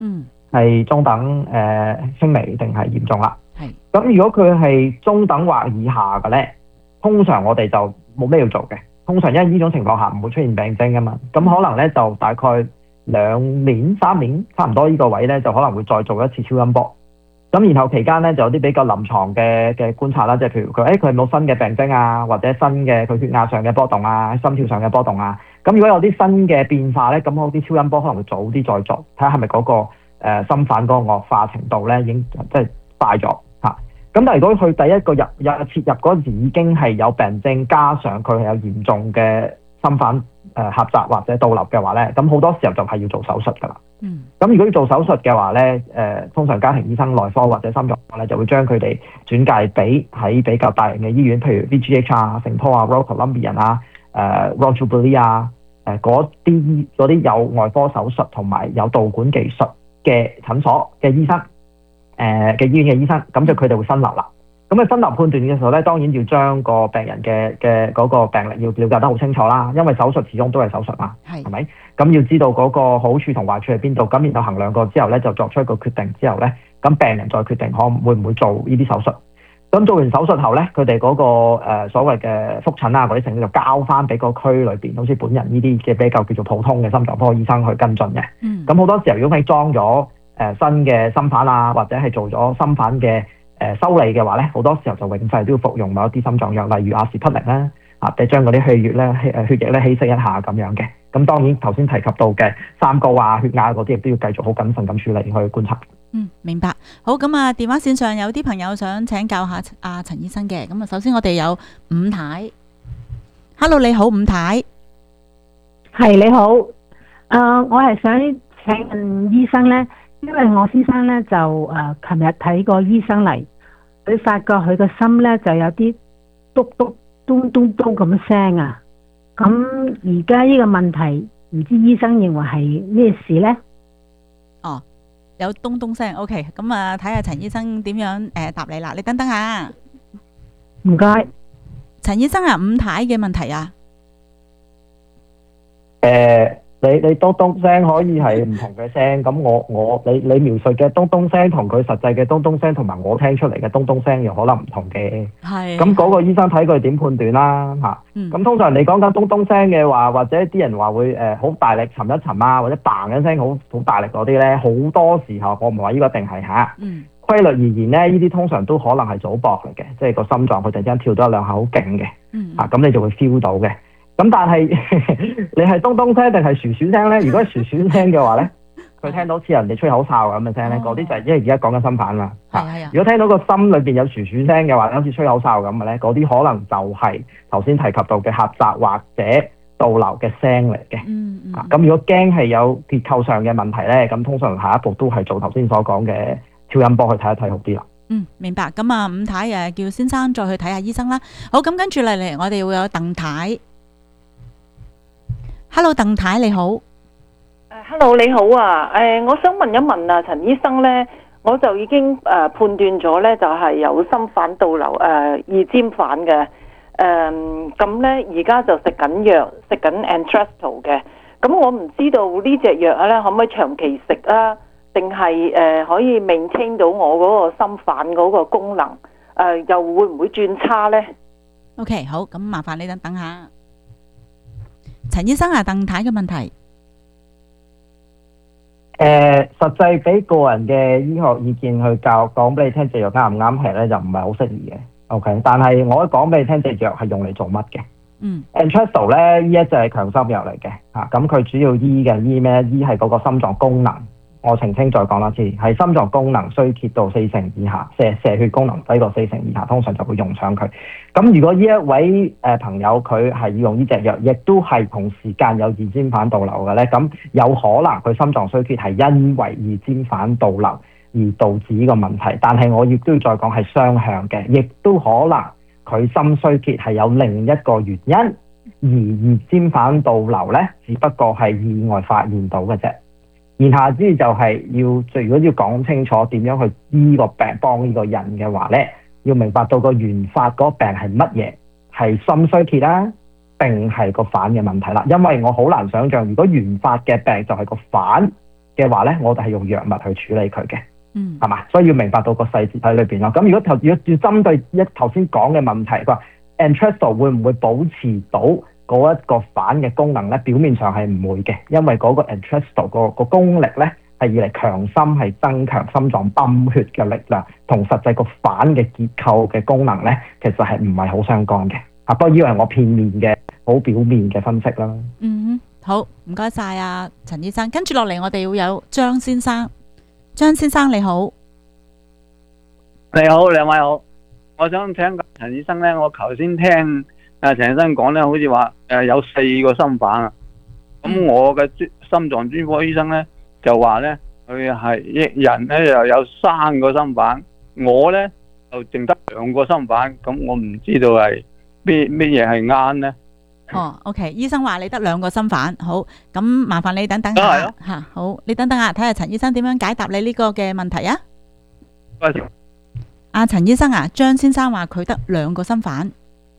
係中等、輕微定係嚴重啦。 係。 咁如果佢係中等或以下嘅咧，通常我哋就冇咩要做嘅。通常因為呢種情況下唔會出現病徵噶嘛，咁可能咧就大概2年、3年差唔多呢個位咧，就可能會再做一次超音波。咁然後期間咧就有啲比較臨床嘅觀察啦，即係譬如佢有冇新嘅病徵啊，或者新嘅佢血壓上嘅波動啊、心跳上嘅波動啊。咁如果有啲新嘅變化咧，咁嗰啲超音波可能會早啲再做，睇下係咪嗰個心瓣嗰個惡化程度咧已經即係快咗嚇。咁但係如果佢第一個切入嗰陣時已經係有病徵，加上佢係有嚴重嘅心瓣狹窄或者倒流嘅話咧，咁好多時候就係要做手術㗎啦。咁如果要做手術嘅話咧，通常家庭醫生內科或者心臟科咧就會將佢哋轉介俾喺比較大型嘅醫院，譬如 VGH 啊、聖保啊、Royal Columbian 啊、Royal Jubilee 啊，嗰啲有外科手術同埋有導管技術嘅診所嘅醫生，嘅醫院嘅醫生，咁就佢哋會分流啦。咁佢分流判斷嘅時候咧，當然要將個病人嘅嗰個病歷要了解得好清楚啦，因為手術始終都係手術嘛，係咪？咁要知道嗰個好處同壞處喺邊度，咁然後衡量過之後咧，就作出一個決定之後咧，咁病人再決定會唔會做呢啲手術。咁做完手術後咧，佢哋嗰個所謂嘅覆診啊嗰啲程序就交翻俾個區裏邊，好似本人呢啲嘅比較叫做普通嘅心臟科醫生去跟進嘅。咁好多時候如果佢裝咗新嘅心瓣啊，或者係做咗心瓣嘅修理嘅話咧，好多時候就永世都要服用某一啲心臟藥，例如阿士匹靈啦，即係將嗰啲血液咧稀釋一下咁樣嘅。咁當然頭先提及到嘅三高啊、血壓嗰啲，亦都要繼續好謹慎咁處理去觀察。 明白。好，咁啊，電話線上有啲朋友想請教下阿陳醫生嘅。咁啊，首先我哋有伍太。Hello， 你好，伍太。 係你好。我係想請問醫生咧，因為我先生咧就琴日睇過醫生嚟，佢發覺佢個心咧就有啲篤篤咚咚咚咁聲啊。咁而家呢個問題，唔知醫生認為係咩事咧？ 哦，有咚咚聲。OK， 咁啊，睇下陳醫生點樣答你啦。你等等下。 唔該。 陳醫生啊，伍太嘅問題啊。 你咚咚聲可以係唔同嘅聲，咁你描述嘅咚咚聲同佢實際嘅咚咚聲，同埋我聽出嚟嘅咚咚聲又可能唔同嘅。係。咁嗰個醫生睇佢點判斷啦嚇。咁通常你講緊咚咚聲嘅話，或者啲人話會好大力沉一沉啊，或者嘭一聲好大力嗰啲咧，好多時候我唔話呢個一定係嚇。規律而言咧，呢啲通常都可能係早搏嚟嘅，即係個心臟佢突然間跳咗一兩下好勁嘅。咁你就會 feel 到嘅。咁但係你係咚咚聲定係薯薯聲咧？如果係薯薯聲嘅話咧，佢聽到似人哋吹口哨咁嘅聲咧，嗰啲就係因為而家講緊心瓣嘛。如果聽到個心裏邊有薯薯聲嘅話，好似吹口哨咁嘅咧，嗰啲可能就係頭先提及到嘅狹窄或者倒流嘅聲嚟嘅。咁如果驚係有結構上嘅問題咧，咁通常下一步都係做頭先所講嘅超音波去睇一睇好啲啦。 明白。咁啊，伍太叫先生再去睇下醫生啦。好，咁跟住嚟，我哋會有鄧太。Hello， 鄧太你好。 Hello， 你好啊。我想問一問啊，陳醫生咧，我就已經判斷咗咧，就係有心瓣倒流二尖瓣嘅。咁咧而家就食緊藥，食緊 Entresto 嘅。咁我唔知道呢隻藥咧可唔可以長期食啊？定係可以 maintain 到我嗰個心瓣嗰個功能？又會唔會轉差咧 ？OK， 好，咁麻煩你等下。陳醫生啊，鄧太嘅問題。 實際俾個人嘅醫學意見去講俾你聽，隻藥啱唔啱食咧，就唔係好適宜嘅。OK， 但係我講俾你聽，隻藥係用嚟做乜嘅？Entresto 咧，呢一隻係強心藥嚟嘅嚇，咁佢主要醫咩？醫係嗰個心臟功能。我澄清再講多次，係心臟功能衰竭到4成以下，射血功能低過4成以下，通常就會用上佢。咁如果呢一位朋友佢係要用呢隻藥，亦都係同時間有二尖瓣倒流嘅咧，咁有可能佢心臟衰竭係因為二尖瓣倒流而導致呢個問題。但係我亦都要再講係雙向嘅，亦都可能佢心衰竭係有另一個原因，而二尖瓣倒流咧，只不過係意外發現到嘅啫。言下之意就係如果要講清楚點樣去醫個病幫呢個人嘅話咧，要明白到個原發嗰個病係乜嘢，係心衰竭啦，定係個瓣嘅問題啦。因為我好難想像，如果原發嘅病就係個瓣嘅嘅話咧，我哋係用藥物去處理佢嘅， 嗯係嘛？所以要明白到個細節喺裏邊咯。咁如果要針對頭先講嘅問題，佢話 Entresto 會唔會保持到嗰一個反嘅功能咧？表面上係唔會嘅，因為嗰個 Entresto 個功力咧係以嚟強心，係增強心臟泵血嘅力量，同實際個反嘅結構嘅功能咧，其實係唔係好相干嘅。不過以為我片面嘅、好表面嘅分析啦。 好，唔該晒啊，陳醫生。跟住落嚟，我哋會有張先生。張先生你好， 你好，兩位好。我想請教陳醫生咧，我頭先聽陳醫生講咧，好似話有4個心瓣啊。咁我嘅心臟專科醫生咧就話咧，佢係人咧又有3個心瓣，我咧就淨得2個心瓣。咁我唔知道係咩嘢係啱咧。 OK， 醫生話你得2個心瓣，好，咁麻煩你等等下吓，好，你等等下睇下陳醫生點樣解答你呢個嘅問題啊。阿陳醫生啊，張先生話佢得2個心瓣，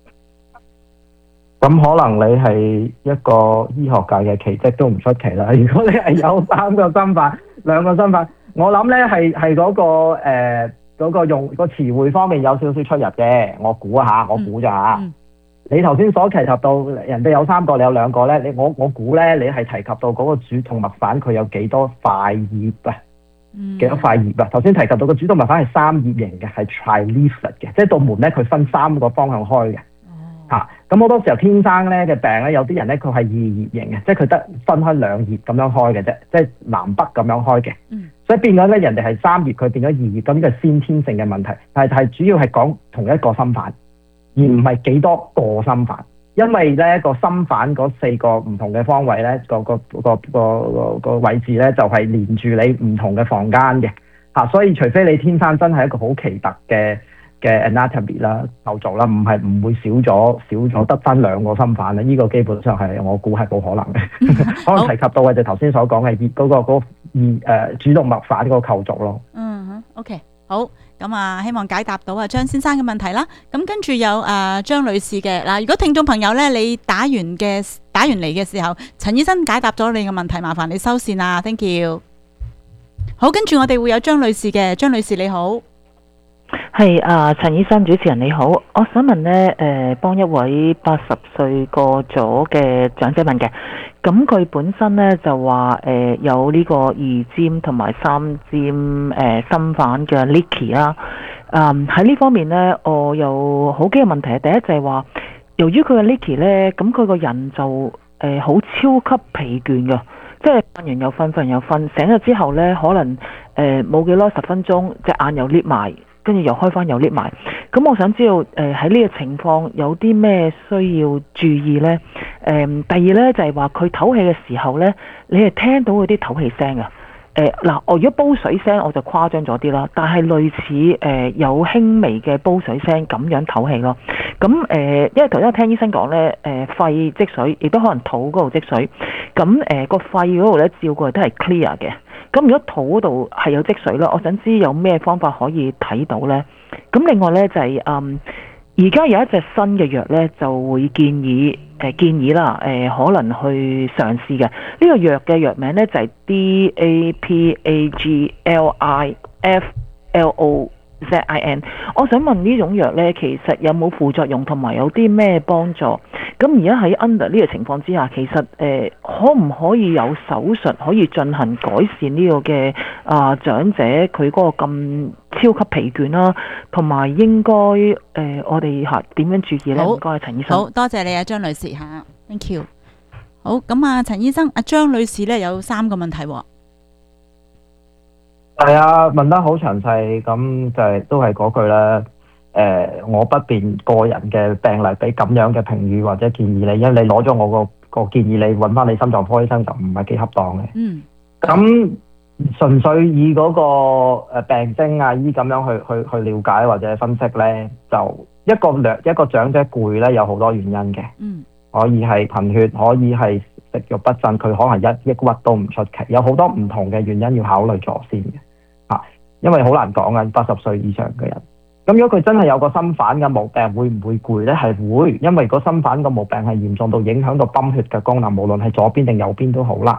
咁可能你係一個醫學界嘅奇蹟都唔出奇啦。如果你係有3個心瓣、2個心瓣，我諗咧係嗰個用個詞彙方面有少少出入嘅。我估咋吓。你頭先所提及到人哋有3個，你有2個咧，我估咧，你係提及到嗰個主動脈瓣佢有幾多塊葉啊？幾多塊葉啊？頭先提及到個主動脈瓣係3葉形嘅，係 tri-leaflet 嘅，即係道門咧佢分3個方向開嘅。咁好多時候天生咧嘅病咧，有啲人咧佢係2葉形嘅，即係佢得分開2葉咁樣開嘅啫，即係南北咁樣開嘅。所以變咗咧，人哋係3葉，佢變咗2葉，咁呢個係先天性嘅問題，係主要係講同一個心瓣，而唔係幾多個心瓣，因為咧個心瓣嗰4個唔同嘅方位咧，個位置咧就係連住你唔同嘅房間嘅嚇，所以除非你天生真係一個好奇特嘅 anatomy 啦構造啦，唔會少咗得翻2個心瓣咧，呢個基本上係我估係冇可能嘅。可能提及到嘅就頭先所講嘅嗰個主動脈瓣嗰個構造咯。 OK， 好。咁啊，希望解答到張先生嘅問題啦。咁跟住有張女士嘅嗱，如果聽眾朋友咧，你打完嚟嘅時候，陳醫生解答咗你嘅問題，麻煩你收線啊 ，thank you。好，跟住我哋會有張女士嘅，張女士你好， 係陳醫生，主持人你好，我想問咧，幫一位80歲過咗嘅長者問嘅。咁佢本身咧就話有呢個2尖同埋3尖心瓣嘅 leaky 啦。喺呢方面咧，我有好幾個問題。第一就係話，由於佢嘅 leaky 咧，咁佢個人就好超級疲倦㗎，即係瞓完又瞓，瞓完又瞓，醒咗之後咧，可能冇幾耐10分鐘，隻眼又裂埋，跟住又開翻又裂埋。咁我想知道喺呢個情況有啲咩需要注意呢？第二呢，就係話佢唞氣嘅時候呢，你係聽到嗰啲唞氣聲啊。我如果煲水聲我就誇張咗啲啦，但係類似有輕微嘅煲水聲咁樣唞氣咯。咁因為頭先我聽醫生講呢，肺積水，亦都可能肚嗰度積水。咁個肺嗰度呢，照過嚟都係 clear 嘅。咁如果肚嗰度係有積水啦，我想知有咩方法可以睇到呢？咁另外呢，就係而家有一隻新嘅藥呢，就會建議啦，可能去嘗試嘅。呢個藥嘅藥名呢，就係 DAPAGLIFLOZIN。我想問呢種藥呢，其實有冇副作用同埋有啲咩幫助？咁而家喺 under 呢個情況之下，其實可唔可以有手術可以進行改善呢個嘅長者佢嗰個咁超級疲倦啦，同埋應該我哋點樣注意呢？唔該，陳醫生。 好多謝你啊，張女士嚇 ，thank you。好，咁啊，陳醫生，張女士呢有3個問題喎。 係啊，問得好詳細，咁就係都係嗰句啦。我不便個人嘅病例俾咁樣嘅評語或者建議你，因為你攞咗我個建議，你揾翻你心臟科醫生就唔係幾恰當嘅。咁純粹以嗰個病徵啊醫咁樣去了解或者分析咧，就一個長者攰咧有好多原因嘅。可以係貧血，可以係食慾不振，佢可能抑鬱都唔出奇，有好多唔同嘅原因要考慮咗先嘅。因為好難講啊，80歲以上嘅人。咁如果佢真係有個心瓣嘅毛病，會唔會攰呢？係會，因為個心瓣個毛病係嚴重到影響到泵血嘅功能，無論係左邊定右邊都好啦。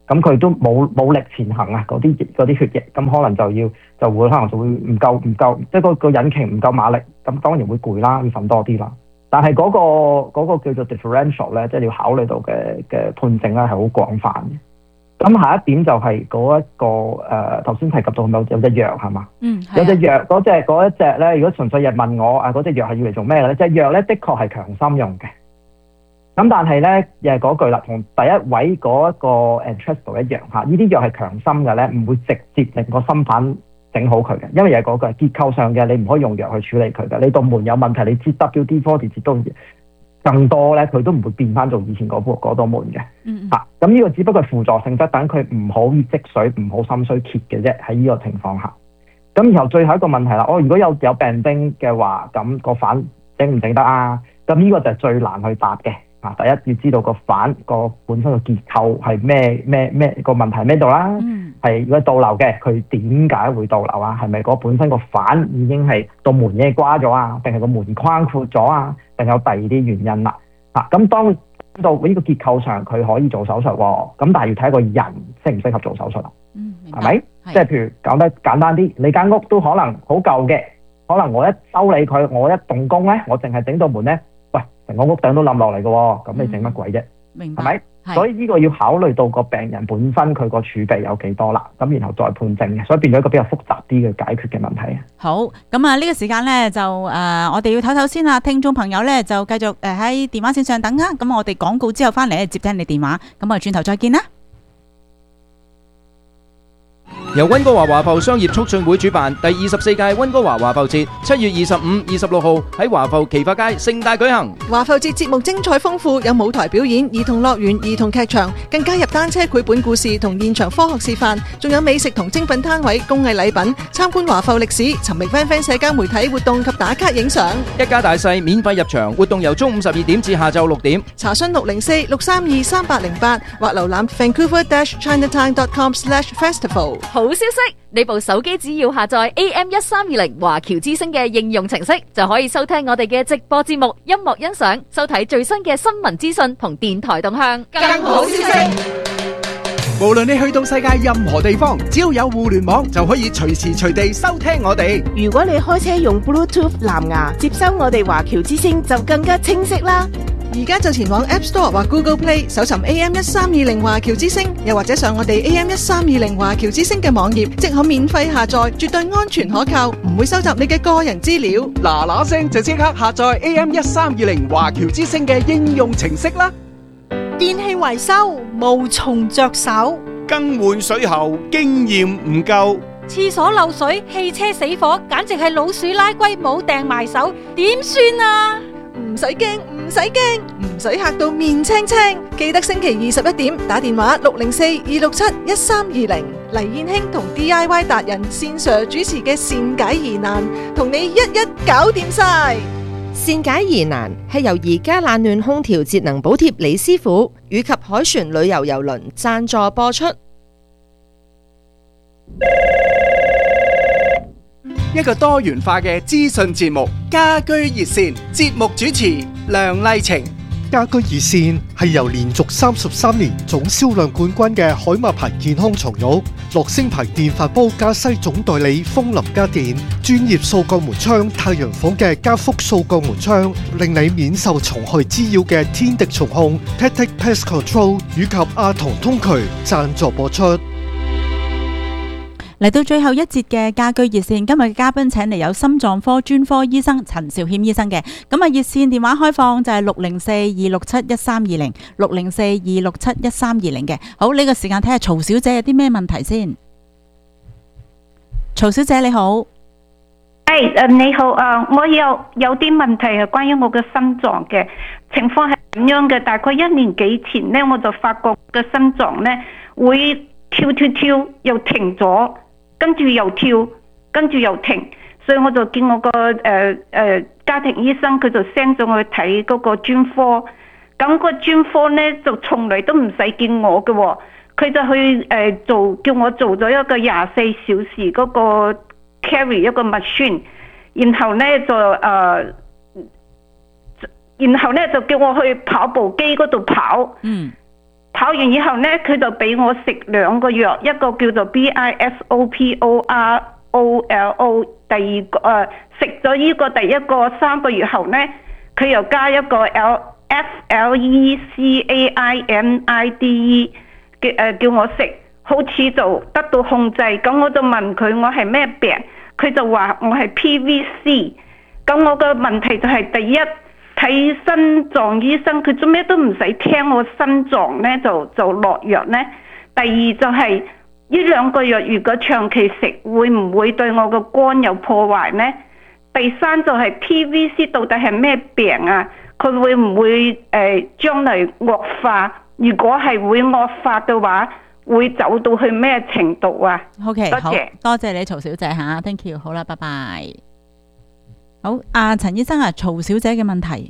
咁佢都冇力前行啊，嗰啲血液，咁可能就會唔夠，即係個引擎唔夠馬力，咁當然會攰啦，要瞓多啲啦。但係嗰個叫做 differential 咧，即係你要考慮到嘅判證咧係好廣泛嘅。咁下一點就係嗰一個頭先提及到有隻藥係嘛？有隻藥嗰一隻咧，如果純粹係問我嗰隻藥係要嚟做咩嘅咧？隻藥咧的確係強心用嘅。咁但係咧，又係嗰句啦，同第一位嗰一個 Entresto 一樣嚇，呢啲藥係強心嘅咧，唔會直接令個心瓣整好佢嘅，因為又係嗰句結構上嘅，你唔可以用藥去處理佢嘅。你道門有問題，你接 WD-40接到更多咧，佢都唔會變翻做以前嗰道門嘅。咁呢個只不過係輔助性質，等佢唔好積水，唔好心衰竭嘅啫。喺呢個情況下，咁然後最後一個問題啦，如果有病徵嘅話，咁個瓣整唔整得啊？咁呢個就係最難去答嘅。第一要知道個瓣個本身個結構係咩個問題喺咩度啦？係如果倒流嘅，佢點解會倒流啊？係咪嗰本身個瓣已經係道門已經瓜咗啊？定係個門框闊咗啊？定有第二啲原因啦？咁當知道呢個結構上佢可以做手術喎，咁但係要睇個人適唔適合做手術啦。係咪？即係譬如講得簡單啲，你間屋都可能好舊嘅，可能我一修理佢，我一動工咧，我淨係整道門咧。成個屋頂都冧落嚟嘅喎，咁你整乜鬼啫？ 明白， 係咪？所以呢個要考慮到個病人本身佢個儲備有幾多啦，咁然後再判證嘅，所以變咗一個比較複雜啲嘅解決嘅問題。 好，咁啊呢個時間咧就我哋要唞唞先啦，聽眾朋友咧就繼續喺電話線上等啊，咁我哋廣告之後翻嚟接聽你電話，咁啊轉頭再見啦。 由溫哥華華埠商業促進會主辦第24屆溫哥華華埠節，7月25、26號喺華埠奇發街盛大舉行。 華埠節節目精彩豐富，有舞台表演、兒童樂園、兒童劇場，更加入單車繪本故事同現場科學示範，仲有美食同精品攤位、工藝禮品，參觀華埠歷史，尋覓 FanFan 社交媒體活動及打卡影相。 一家大細免費入場，活動由中午12點至下晝6點。 查詢604-632-3808或瀏覽 Vancouver-Chinatown.com/festival。 好消息，你部手機只要下載 AM1320華僑之聲嘅應用程式，就可以收聽我哋嘅直播節目、音樂欣賞、收睇最新嘅新聞資訊同電台動向。更好消息， 無論你去到世界任何地方，只要有互聯網，就可以隨時隨地收聽我哋。 如果你開車用 Bluetooth 藍牙接收我哋華僑之聲，就更加清晰啦。 而家就前往 App Store 或 Google Play 搜尋 AM1320 華僑之聲，又或者上我哋 AM1320 華僑之聲嘅網頁，即可免費下載，絕對安全可靠，唔會收集你嘅個人資料。 嗱聲就即刻下載 AM1320 華僑之聲嘅應用程式啦。 電器維修無從着手， 更換水喉經驗唔夠， 廁所漏水、汽車死火，簡直係老鼠拉龜冇掟埋手，點算啊？ 唔使驚，唔使驚，唔使嚇到面青青。記得星期21點打電話604-267-1320，黎燕卿同 DIY 達人線上主持嘅善解疑難，同你一一搞掂晒。 善解疑難係由而家冷暖空調節能補貼李師傅以及海船旅遊郵輪贊助播出。 一個多元化嘅資訊節目，家居熱線，節目主持梁麗晴。 家居熱線係由連續33年總銷量冠軍嘅海馬牌健康床褥、樂聲牌電飯煲加西總代理楓林家電、專業掃鋼門窗太陽房嘅加福掃鋼門窗，令你免受蟲害滋擾嘅天敵蟲控 Tactic Pest Control 以及阿童通渠贊助播出。 嚟到最後一節嘅家居熱線，今日嘅嘉賓請嚟有心臟科專科醫生陳兆謙醫生嘅。咁啊，熱線電話開放就係604-267-1320 604-267-1320嘅。好，呢個時間睇下曹小姐有啲咩問題先。曹小姐你好， 你好，我有啲問題係關於我嘅心臟嘅情況係咁樣嘅。大概1年幾前呢，我就發覺個心臟呢會跳又停咗。跟住又跳，跟住又停，所以我就見我個家庭醫生，佢就 send 咗我去睇嗰個專科。咁個專科呢就從來都唔使見我嘅喎，佢就去叫我做咗一個24小時嗰個 carry 一個 machine， 然後呢就叫我去跑步機嗰度跑。 跑完以後呢，佢就俾我食2個藥，一個叫做 BISOPOROLO， 第二個食咗呢個第一個3個月後呢，佢又加一個 FLECAINIDE 叫我食，好似就得到控制。咁我就問佢我係咩病，佢就話我係 PVC。咁我嘅問題就係第一，睇心臟醫生，佢做咩都唔使聽我心臟呢，就落藥呢。第二就係呢2個藥如果長期食，會唔會對我個肝有破壞呢？第三就係 PVC 到底係咩病啊？佢會唔會將來惡化？如果係會惡化嘅話，會走到去咩程度啊 ？OK， 多謝， 多謝你曹小姐吓 ，thank you， 好啦，拜拜。好，陳醫生啊，曹小姐嘅問題。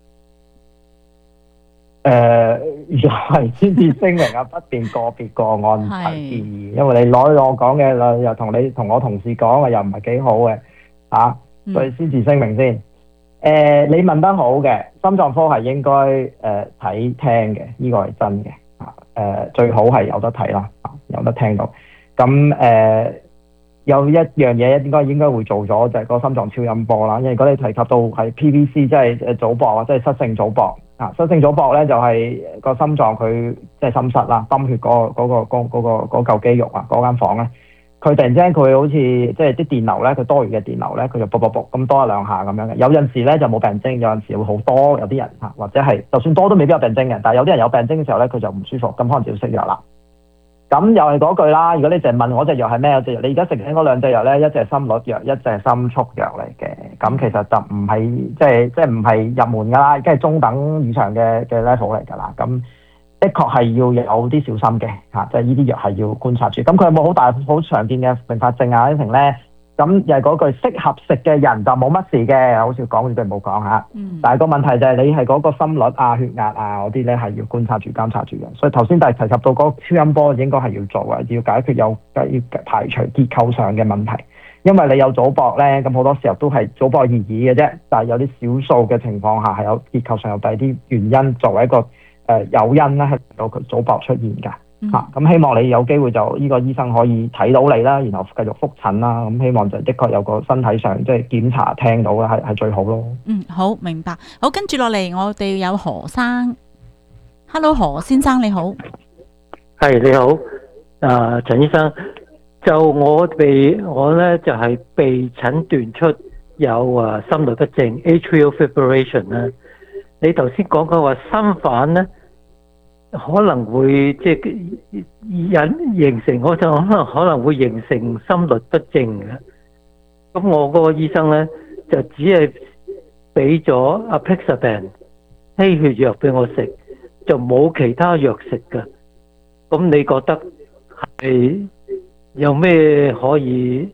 又係先至聲明啊，不便個別個案提建議，因為你攞我講嘅啦，又同我同事講嘅又唔係幾好嘅所以先至聲明先。你問得好嘅，心臟科係應該睇聽嘅，呢個係真嘅最好係有得睇啦，有得聽到。咁有一樣嘢應該會做咗，就係個心臟超音波啦。因為如果你提及到係 PVC， 即係早搏或者係失性早搏失性早搏咧就係個心臟佢即係心室啦，泵血嗰嚿肌肉嗰間房咧，佢突然之間佢好似即係啲電流咧，佢多餘嘅電流咧，佢就卜咁多1-2下咁樣嘅。有陣時咧就冇病徵，有陣時會好多。有啲人或者係就算多都未必有病徵嘅，但係有啲人有病徵嘅時候咧，佢就唔舒服，咁可能就要食藥啦。咁又係嗰句啦，如果你淨係問我隻藥係咩，隻藥你而家食緊嗰2隻藥咧，一隻係心率藥，一隻係心速藥嚟嘅。咁其實就唔係即係唔係入門㗎啦，即係中等以上嘅 level 嚟㗎啦。咁的確係要有啲小心嘅即係呢啲藥係要觀察住。咁佢有冇好常見嘅併發症啊？呢成咧？咁又係嗰句適合食嘅人就冇乜事嘅，好似講呢句冇講嚇。但係個問題就係你係嗰個心率啊、血壓啊嗰啲咧係要觀察住、監察住嘅。所以頭先提及到嗰個超音波應該係要做嘅，要解決要排除結構上嘅問題。因為你有早搏咧，咁好多時候都係早搏而已嘅啫。但係有啲少數嘅情況下係有結構上有第二啲原因作為一個誘因咧，係令到佢早搏出現㗎。咁希望你有機會就呢個醫生可以睇到你啦，然後繼續覆診啦。咁希望就的確有個身體上即係檢查聽到嘅係最好咯。 好明白。好，跟住落嚟我哋有何生。Hello， 何先生你好。 係你好，陳醫生，就我咧就係被診斷出有心律不正 atrial fibrillation 啦。你頭先講嘅話心瓣咧，可能會即係形成，我就可能會形成心律不正嘅。咁我嗰個醫生咧就只係俾咗 apixaban 稀血藥俾我食，就冇其他藥食嘅。咁你覺得係有咩可以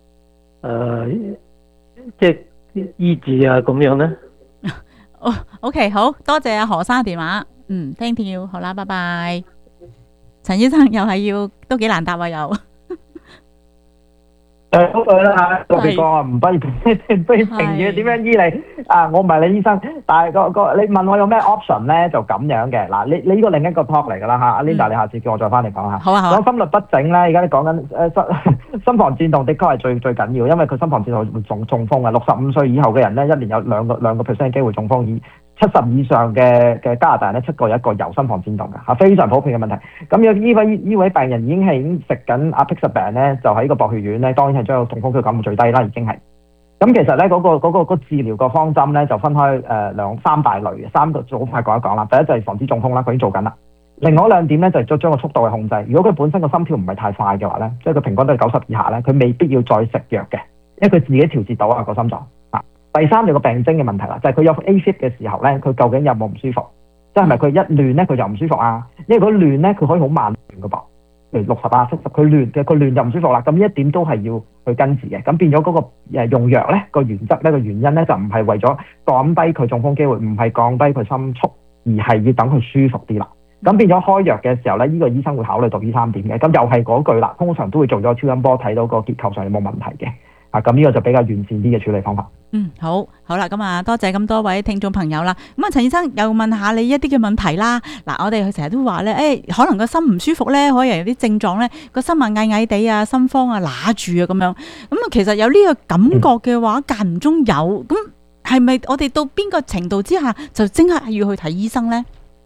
即係醫治啊咁樣咧 ？OK， 好多謝阿何生電話。thank you， 好啦，拜拜。陳醫生又係要都幾難答啊，又。 嗰句啦嚇，個別個案唔俾評語，點樣醫你？我唔係你醫生，但係你問我有咩 option 咧，就咁樣嘅。嗱，你呢個另一個 talk 嚟㗎啦嚇，阿 Linda，你下次叫我再翻嚟講下。 好啊。 講心律不整咧，而家你講緊心房顫動的確係最緊要，因為佢心房顫動會中風嘅。65歲以後嘅人咧，一年有兩個 percent 機會中風。70以上嘅加拿大人咧，7個有1個有心房顫動嘅嚇，非常普遍嘅問題。咁有呢位病人已經食緊 apixaban 咧，就喺個薄血丸咧，當然係將個痛風區降到最低啦，已經係。咁其實咧嗰個治療個方針咧就分開3大類嘅，3個好快講一講啦。第一就係防止中風啦，佢已經做緊啦。另外2點咧就係將個速度去控制。如果佢本身個心跳唔係太快嘅話咧，即係佢平均都係90以下咧，佢未必要再食藥嘅，因為佢自己調節到個心臟。第三就個病徵嘅問題啦，就係佢有 AFib 嘅時候咧，佢究竟有冇唔舒服？即係咪佢一亂咧佢就唔舒服啊？因為如果亂咧佢可以好慢亂嘅噃，譬如60啊70，佢亂就唔舒服啦。咁呢一點都係要去根治嘅。咁變咗嗰個用藥咧個原則咧個原因咧就唔係為咗降低佢中風機會，唔係降低佢心速，而係要等佢舒服啲啦。咁變咗開藥嘅時候咧，呢個醫生會考慮到呢3點嘅。咁又係嗰句啦，通常都會做咗超音波睇到個結構上有冇問題嘅。 咁呢個就比較完善啲嘅處理方法。 好啦，咁啊，多謝咁多位聽眾朋友啦。咁啊，陳醫生又問下你一啲嘅問題啦。嗱，我哋成日都話咧，可能個心唔舒服咧，可能有啲症狀咧，個心啊翳翳地啊，心慌啊，揦住啊咁樣。咁啊，其實有呢個感覺嘅話，間唔中有，咁係咪我哋到邊個程度之下就即刻要去睇醫生咧？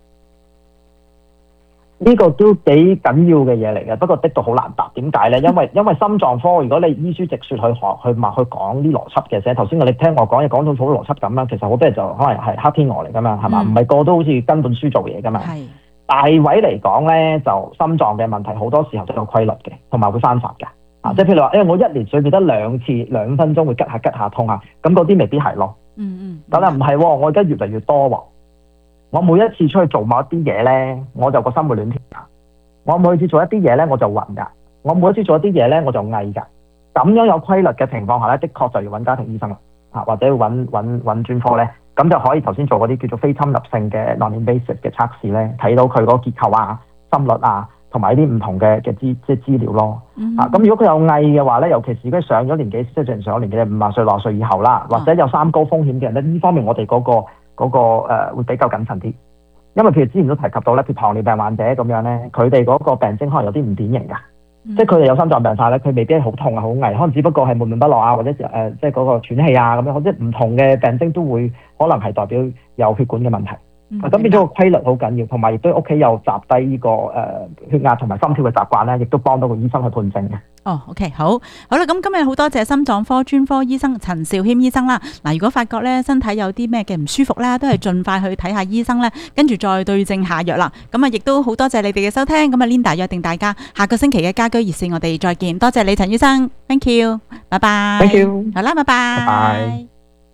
呢個都幾緊要嘅嘢嚟嘅，不過的確好難答。點解咧？因為心臟科，如果你依書直說去講啲邏輯嘅時候，頭先你聽我講嘢講到好邏輯咁啦，其實好多嘢就可能係黑天鵝嚟噶嘛，係嘛？唔係個都好似跟本書做嘢噶嘛。大位嚟講咧，就心臟嘅問題好多時候都有規律嘅，同埋會翻發嘅。即係譬如話，我一年最記得2次2分鐘會吉下痛下，咁嗰啲未必係咯。但係唔係喎，我而家越嚟越多喎。我每一次出去做某一啲嘢咧，我就個心會亂跳㗎。我每次做一啲嘢咧，我就暈㗎。我每一次做一啲嘢咧，我就翳㗎。咁樣有規律嘅情況下咧，的確就要揾家庭醫生啦，或者揾專科咧，咁就可以頭先做嗰啲叫做非侵入性嘅 non-invasive 嘅測試咧，睇到佢嗰個結構啊、心率啊，同埋啲唔同嘅資料咯。咁如果佢有翳嘅話咧，尤其是如果上咗年紀，即係上咗年紀50歲、60歲以後啦，或者有三高風險嘅人咧，呢方面我哋嗰個會比較謹慎啲，因為譬如之前都提及到咧，譬如糖尿病患者咁樣咧，佢哋嗰個病徵可能有啲唔典型㗎，即係佢哋有心臟病發咧，佢未必係好痛啊、好翳，可能只不過係悶悶不樂啊，或者即係嗰個喘氣啊咁樣，即係唔同嘅病徵都會可能係代表有血管嘅問題。咁變咗個規律好緊要，同埋亦都屋企有集低呢個血壓同埋心跳嘅習慣咧，亦都幫到個醫生去判證嘅。 OK， 好啦，咁今日好多謝心臟科專科醫生陳肇謙醫生啦。嗱，如果發覺咧身體有啲咩嘅唔舒服咧，都係盡快去睇下醫生咧，跟住再對症下藥啦。咁啊，亦都好多謝你哋嘅收聽。咁啊 Linda 約定大家下個星期嘅家居熱線，我哋再見。多謝你陳醫生 ，thank you， 拜拜。 Thank you， 好啦，拜拜。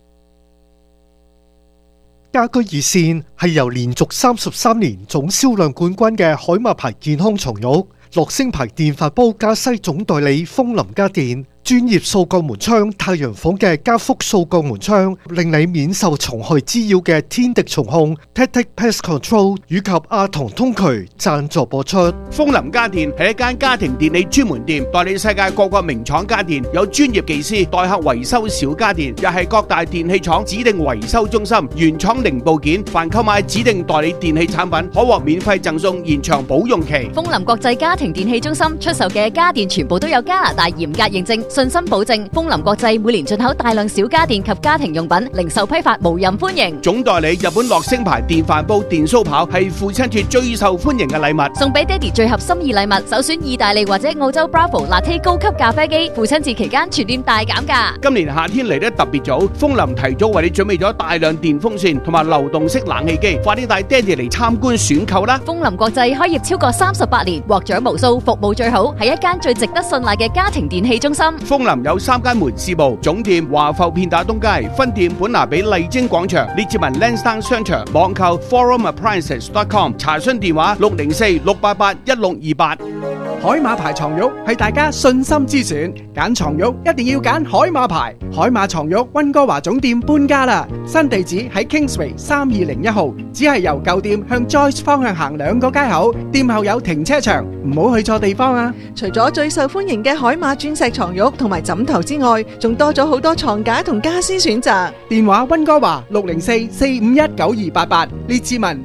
家居熱線係由連續33年總銷量冠軍嘅海馬牌健康床褥、樂聲牌電飯煲加西總代理風林家電、專業掃鋼門窗太陽房嘅加福掃鋼門窗，令你免受蟲害滋擾嘅天敵蟲控 Tactic Pest Control 以及亞堂通渠贊助播出。 風林家電係一間家庭電器專門店，代理世界各個名廠家電，有專業技師代客維修小家電，又係各大電器廠指定維修中心，原廠零部件，凡購買指定代理電器產品，可獲免費贈送延長保用期。 風林國際家庭電器中心出售嘅家電全部都有加拿大嚴格認證，信心保證。風林國際每年進口大量小家電及家庭用品，零售批發無任歡迎。 總代理日本樂聲牌電飯煲、電燒刨係父親節最受歡迎嘅禮物， 送俾爹哋最合心意禮物，首選意大利或者澳洲 Bravo Latte 高級咖啡機，父親節期間全店大減價。 今年夏天嚟得特別早，風林提早為你準備咗大量電風扇同埋流動式冷氣機，快啲帶爹哋嚟參觀選購啦！ 風林國際開業超過38年，獲獎無數，服務最好，係一間最值得信賴嘅家庭電器中心。 風林有3間門市部，總店華埠片打東街，分店本拿比麗晶廣場，列治文 Lansdowne 商場，網購 forumappliances.com， 查詢電話604-688-1628。 海馬牌床褥係大家信心之選，揀床褥一定要揀海馬牌。海馬床褥溫哥華總店搬家啦，新地址喺 Kingsway 3201號，只係由舊店向 Joyce 方向行2個街口，店後有停車場，唔好去錯地方啊！ 除咗最受歡迎嘅海馬鑽石床褥同埋枕頭之外，仲多咗好多床架同家私選擇。 電話溫哥華604-451-9288，列治文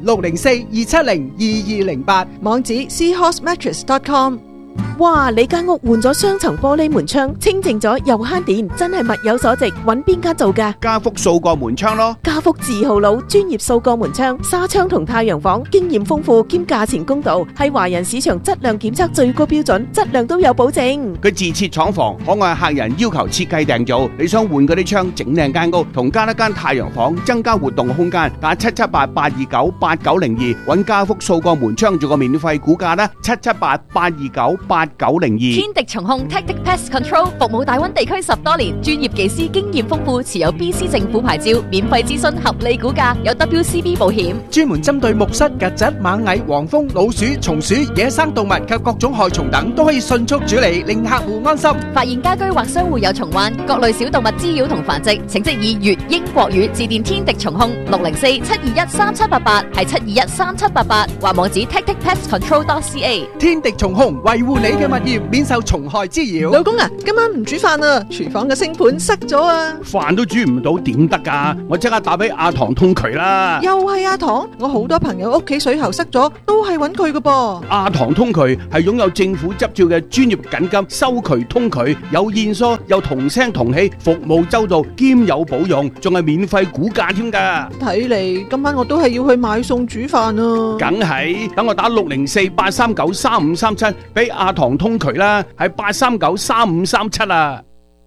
604-270-2208， 網址 seahorsemattress.com。 哇！你間屋換咗雙層玻璃門窗，清淨咗又慳電，真係物有所值。揾邊間做㗎？ 家福掃鋼門窗咯。 家福字號佬，專業掃鋼門窗、紗窗同太陽房，經驗豐富兼價錢公道，係華人市場質量檢測最高標準，質量都有保證。 佢自設廠房，可按客人要求設計訂造。你想換嗰啲窗，整靚間屋，同加一間太陽房，增加活動空間，打778-829-8902，揾家福掃鋼門窗做個免費估價啦，778-829-8902。 天敵蟲控 Tactic Pest Control 服務大灣地區10多年，專業技師經驗豐富，持有 BC 政府牌照，免費諮詢合理估價，有 WCB 保險， 專門針對木蝨、曱甴、螞蟻、黃蜂、老鼠、松鼠、野生動物及各種害蟲等，都可以迅速處理，令客戶安心。 發現家居或商戶有蟲患、各類小動物滋擾同繁殖，請即以粵英國語致電天敵蟲控604-721-3788，係721-3788，或網址 tacticpestcontrol.ca。 天敵蟲控維護你嘅物業免受蟲害滋擾。 老公啊，今晚唔煮飯啊，廚房嘅星盤塞咗啊！ 飯都煮唔到點得㗎？我即刻打俾阿唐通渠啦！ 又係阿唐，我好多朋友屋企水喉塞咗，都係揾佢㗎噃。 阿唐通渠係擁有政府執照嘅專業緊急收渠通渠，有現疏又同聲同氣，服務周到兼有保用，仲係免費估價添㗎。 睇嚟今晚我都係要去買餸煮飯啊！ 梗係，等我打604-839-3537俾阿唐通渠啦，係839-3537啊！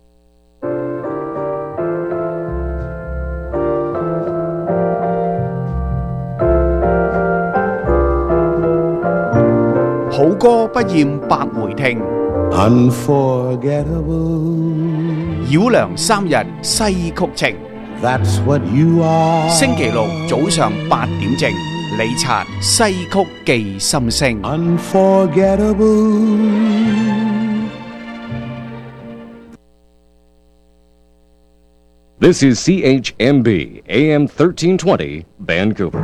好歌不厭百回聽， Unforgettable， 繞梁3日西曲情。 That's what you are。 星期六早上8點正，李察西曲記心聲。 Unforgettable。 This is CHMB AM 1320 Vancouver。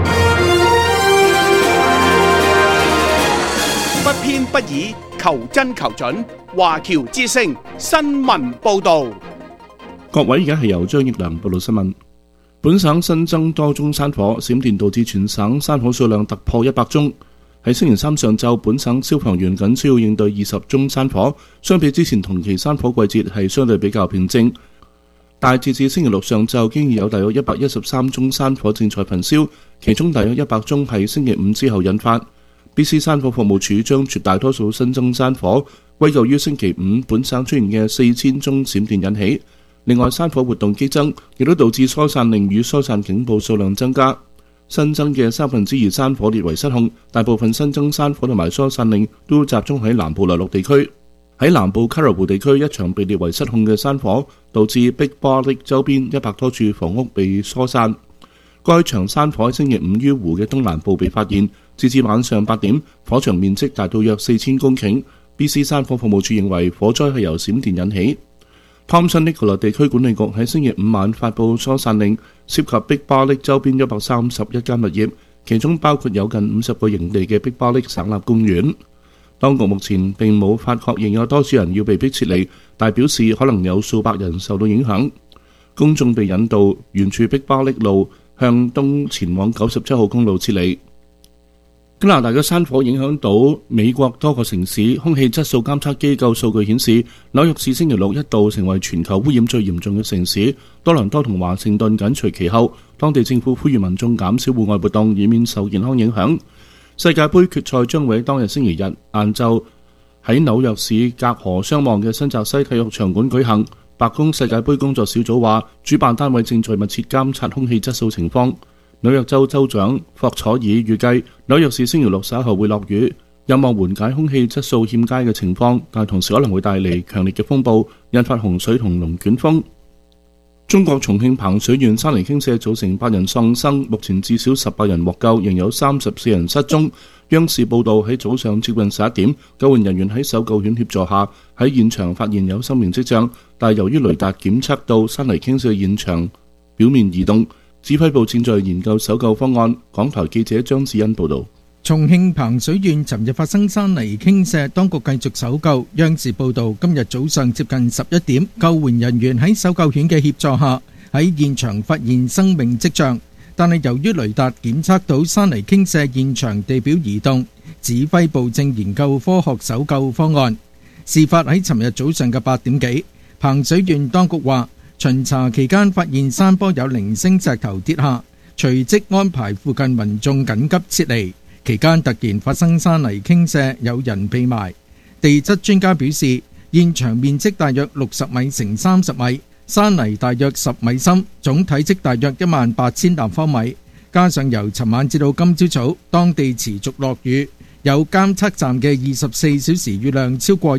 不偏不倚，求真求準。華僑之聲新聞報導。 各位，而家係由張益良報道新聞。本省新增多宗山火，閃電導致全省山火數量突破100宗。喺星期三上晝，本省消防員僅需要應對20宗山火，相比之前同期山火季節係相對比較平靜。但截至星期六上晝，經已有大約113宗山火正在焚燒，其中大約100宗係星期五之後引發。BC 山火服務處將絕大多數新增山火歸咎於星期五本省出現嘅4000宗閃電引起。另外，山火活動激增，亦都導致疏散令與疏散警報數量增加。新增嘅2/3山火列為失控，大部分新增山火同埋疏散令都集中喺南部內陸地區。喺南部卡羅湖地區，一場被列為失控嘅山火，導致碧巴瀝周邊100多處房屋被疏散。該場山火喺星期五於湖嘅東南部被發現，截至晚上8點，火場面積達到約4000公頃。BC 山火服務處認為火災係由閃電引起。Thompson Nicola 地區管理局喺星期五晚發布疏散令，涉及碧巴瀝周邊131間物業，其中包括有近50個營地嘅碧巴瀝省立公園。當局目前並冇法確認有多少人要被迫撤離，但表示可能有數百人受到影響。公眾被引導沿住碧巴瀝路向東前往97號公路撤離。加拿大嘅山火影響到美國多個城市，空氣質素監測機構數據顯示，紐約市星期六一度成為全球污染最嚴重嘅城市，多倫多同華盛頓緊隨其後。當地政府呼籲民眾減少戶外活動，以免受健康影響。世界盃決賽將會喺當日星期日晏晝喺紐約市隔河相望嘅新澤西體育場館舉行。白宮世界盃工作小組話，主辦單位正在密切監察空氣質素情況。紐約州州長霍楚爾預計紐約市星期六稍後會落雨，有望緩解空氣質素欠佳嘅情況，但同時可能會帶嚟強烈嘅風暴，引發洪水同龍捲風。中國重慶彭水縣山泥傾瀉造成8人喪生，目前至少18人獲救，仍有34人失蹤。央視報道喺早上接近11點，救援人員喺搜救犬協助下喺現場發現有生命跡象，但由於雷達檢測到山泥傾瀉現場表面移動，指揮部正在研究搜救方案。港台記者張子欣報道。 重慶彭水縣尋日發生山泥傾瀉，當局繼續搜救。央視報道，今日早上接近11點，救援人員喺搜救犬嘅協助下喺現場發現生命跡象，但係由於雷達檢測到山泥傾瀉現場地表移動，指揮部正研究科學搜救方案。事發喺尋日早上嘅8點幾，彭水縣當局話巡查期間發現山坡有零星石頭跌下，隨即安排附近民眾緊急撤離。期間突然發生山泥傾瀉，有人被埋。地質專家表示，現場面積大約60米乘30米，山泥大約10米深，總體積大約18000立方米。加上由尋晚至到今朝早，當地持續落雨，有監測站嘅24小時雨量超過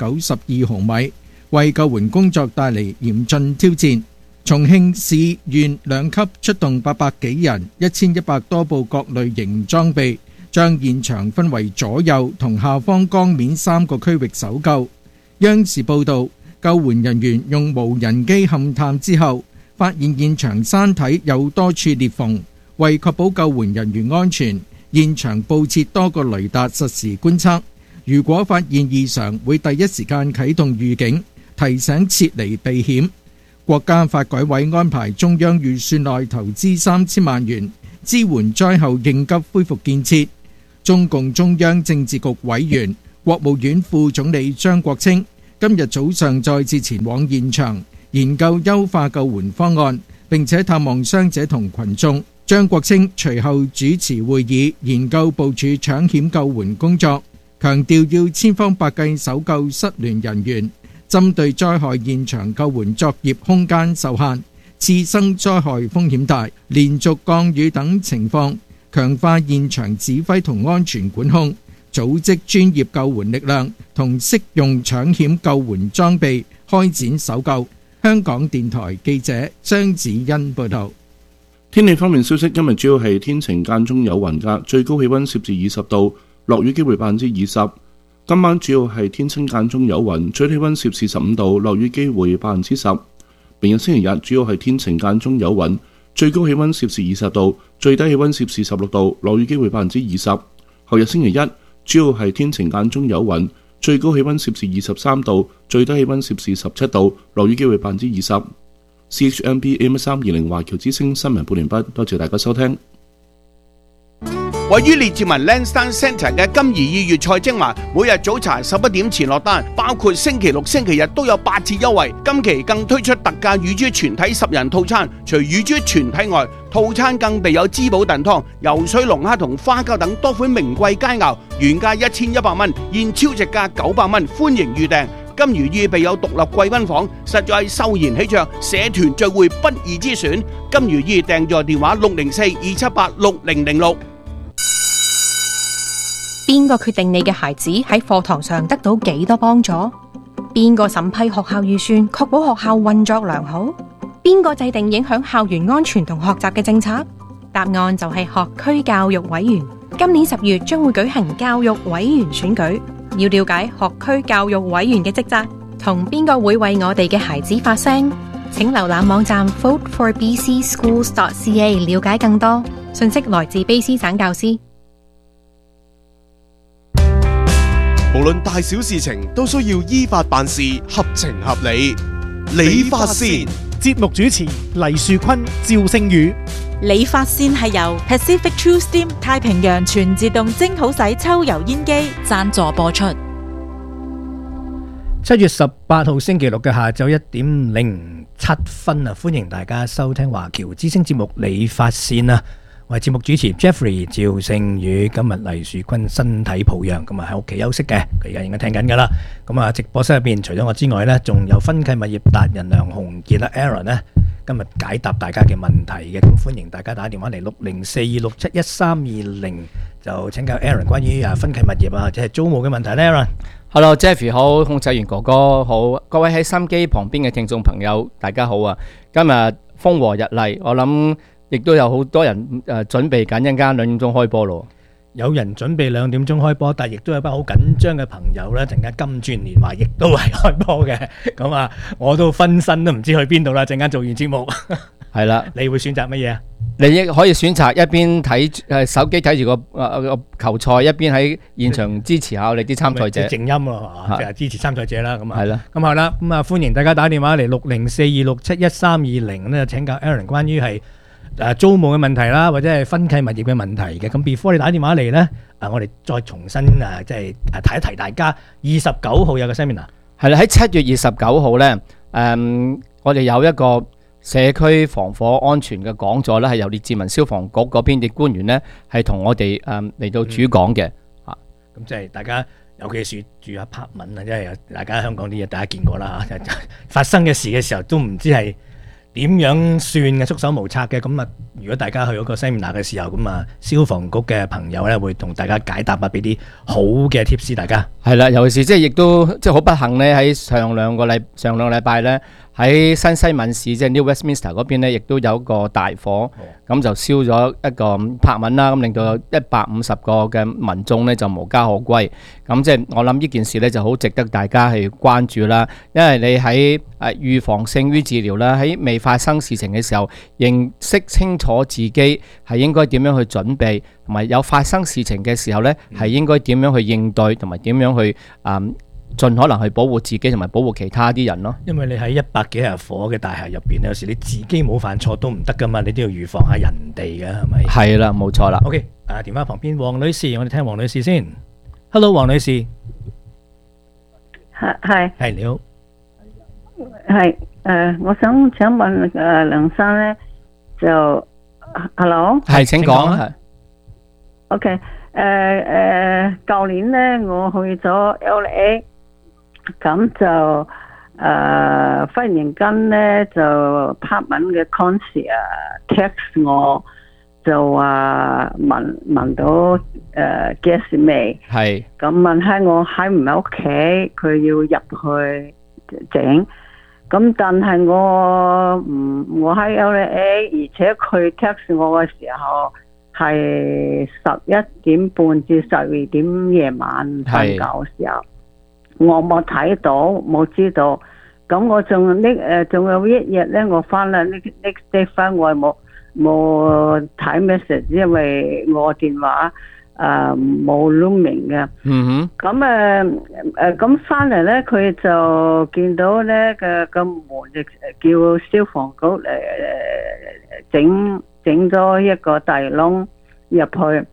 192毫米，為救援工作帶嚟嚴峻挑戰。重慶市縣2級出動800幾人、1100多部各類型裝備，將現場分為左右同下方江面3個區域搜救。央視報道，救援人員用無人機勘探之後，發現現場山體有多處裂縫，為確保救援人員安全，現場佈設多個雷達實時觀測。 如果發現異常，會第一時間啟動預警，提醒撤離避險。國家發改委安排中央預算內投資3000萬元，支援災後應急恢復建設。中共中央政治局委員、國務院副總理張國清今日早上再次前往現場，研究優化救援方案，並且探望傷者同群眾。張國清隨後主持會議，研究部署搶險救援工作，強調要千方百計搜救失聯人員。針對災害現場救援作業空間受限，次生災害風險大，連續降雨等情況，強化現場指揮同安全管控，組織專業救援力量同適用搶險救援裝備，開展搜救。香港電台記者張子欣報道。 天氣方面消息，今日主要係天晴間中有雲㗎，最高氣溫攝氏20度，落雨機會20%。今晚主要係天晴間中有雲，最低氣溫攝氏15度，落雨機會10%。明日星期日主要係天晴間中有雲，最高氣溫攝氏20度，最低氣溫攝氏16度，落雨機會20%。後日星期一主要係天晴間中有雲，最高氣溫攝氏23度，最低氣溫攝氏17度，落雨機會20%。CHMB AM320 華僑之聲新聞報完畢，多謝大家收聽。 位於列治文 Lansdowne Centre 嘅金怡粵菜精華，每日早茶11點前落單，包括星期六、星期日都有8折優惠。今期更推出特價乳豬全體10人套餐，除乳豬全體外，套餐更備有滋補燉湯、游水龍蝦同花膠等多款名貴佳肴，原價1100蚊，現超值價900蚊，歡迎預訂。金魚意備有獨立貴賓房，實在係秀賢喜鵲，社團聚會不二之選。金魚意訂座電話604-278-6006。 邊個決定你嘅孩子喺課堂上得到幾多幫助？邊個審批學校預算，確保學校運作良好？邊個制定影響校園安全同學習嘅政策？答案就係學區教育委員。今年10月將會舉行教育委員選舉。要了解學區教育委員嘅職責，同邊個會為我哋嘅孩子發聲，請瀏覽網站 voteforbcschools.ca 了解更多。信息來自卑詩省教師。 無論大小事情都需要依法辦事，合情合理。理髮線節目主持黎樹坤、趙聖宇。 理髮線係由 Pacific True Steam 太平洋全自動蒸好洗抽油煙機贊助播出。 7月18號星期六嘅下晝1:07啊，歡迎大家收聽華僑之聲節目理髮線啊！我係節目主持 Jeffrey 趙聖宇，今日黎樹坤身體抱恙，咁啊喺屋企休息嘅，佢而家應該聽緊噶啦。咁啊，直播室入邊除咗我之外呢，仲有分契物業達人梁鴻傑啦 Aaron 呢，今日解答大家嘅問題嘅，咁歡迎大家打電話嚟604-267-1320，就請教 Aaron 關於分契物業啊，或者係租務嘅問題呢 Aaron。Hello Jeffrey 好，控制員哥哥好，各位喺收音機旁邊嘅聽眾朋友大家好啊！今日風和日麗，我諗亦都有好多人準備緊一陣間2點鐘開波咯。 有人準備2點鐘開波，但係亦都有一班好緊張嘅朋友咧，陣間金鑽年華亦都係開波嘅。咁啊，我都分身都唔知去邊度啦。陣間做完節目， 係啦， 你會選擇乜嘢啊？ 你亦可以選擇一邊睇手機睇住個球賽，一邊喺現場支持下我哋啲參賽者。靜音咯，即係支持參賽者啦。咁啊，係啦。咁好啦，咁啊歡迎大家打電話嚟604-267-1320咧，請教 Aaron 關於係租務嘅問題啦，或者係分契物業嘅問題嘅。咁 before 你打電話嚟咧，我哋再重新即係提一提大家29號有個 seminar。 係啦，喺7月29號咧，我哋有一個社區防火安全嘅講座咧，係由列治文消防局嗰邊嘅官員咧，係同我哋嚟到主講嘅。 咁即係大家，尤其是住apartment啊，即係大家香港啲嘢大家見過啦嚇，發生嘅事嘅時候都唔知係點樣算嘅，束手無策嘅。咁啊，如果大家去嗰個 seminar 嘅時候，咁啊消防局嘅朋友咧會同大家解答啊，俾啲好嘅 tips 大家。 係啦，尤其是即係亦都即係好不幸咧，喺上兩個禮拜咧， 喺新西敏市即係 New Westminster 嗰邊咧，亦都有一個大火，咁就燒咗一個柏文啦，咁令到有150個嘅民眾咧就無家可歸。咁即係我諗呢件事咧就好值得大家去關注啦，因為你喺預防勝於治療啦，喺未發生事情嘅時候，認識清楚自己係應該點樣去準備，同埋有發生事情嘅時候咧係應該點樣去應對，同埋點樣去盡可能去保護自己同埋保護其他啲人咯。 因為你喺100幾日火嘅大廈入邊，有時你自己冇犯錯都唔得噶嘛，你都要預防下人哋嘅，係咪？ 係啦，冇錯啦。 OK， 電話旁邊黃女士，我哋聽黃女士先。Hello， 黃女士。係你好。 係我想問梁生咧，就 Hello。係請講。係。OK，舊年咧我去咗 LA。咁就忽然間咧就 apartment 嘅 concierge text 我，就話聞到gas 味，係咁問下我喺唔喺屋企，佢要入去整，咁但係我喺 LA， 而且佢 text 我嘅時候係11點半至12點夜晚瞓覺嘅時候。我冇睇到，冇知道。咁我仲有一日咧，我翻啦 next day 翻，我冇睇 message， 因為我電話冇 roaming 嘅。嗯哼。咁翻嚟咧，佢就見到咧個門就叫消防局整咗一個大窿入去。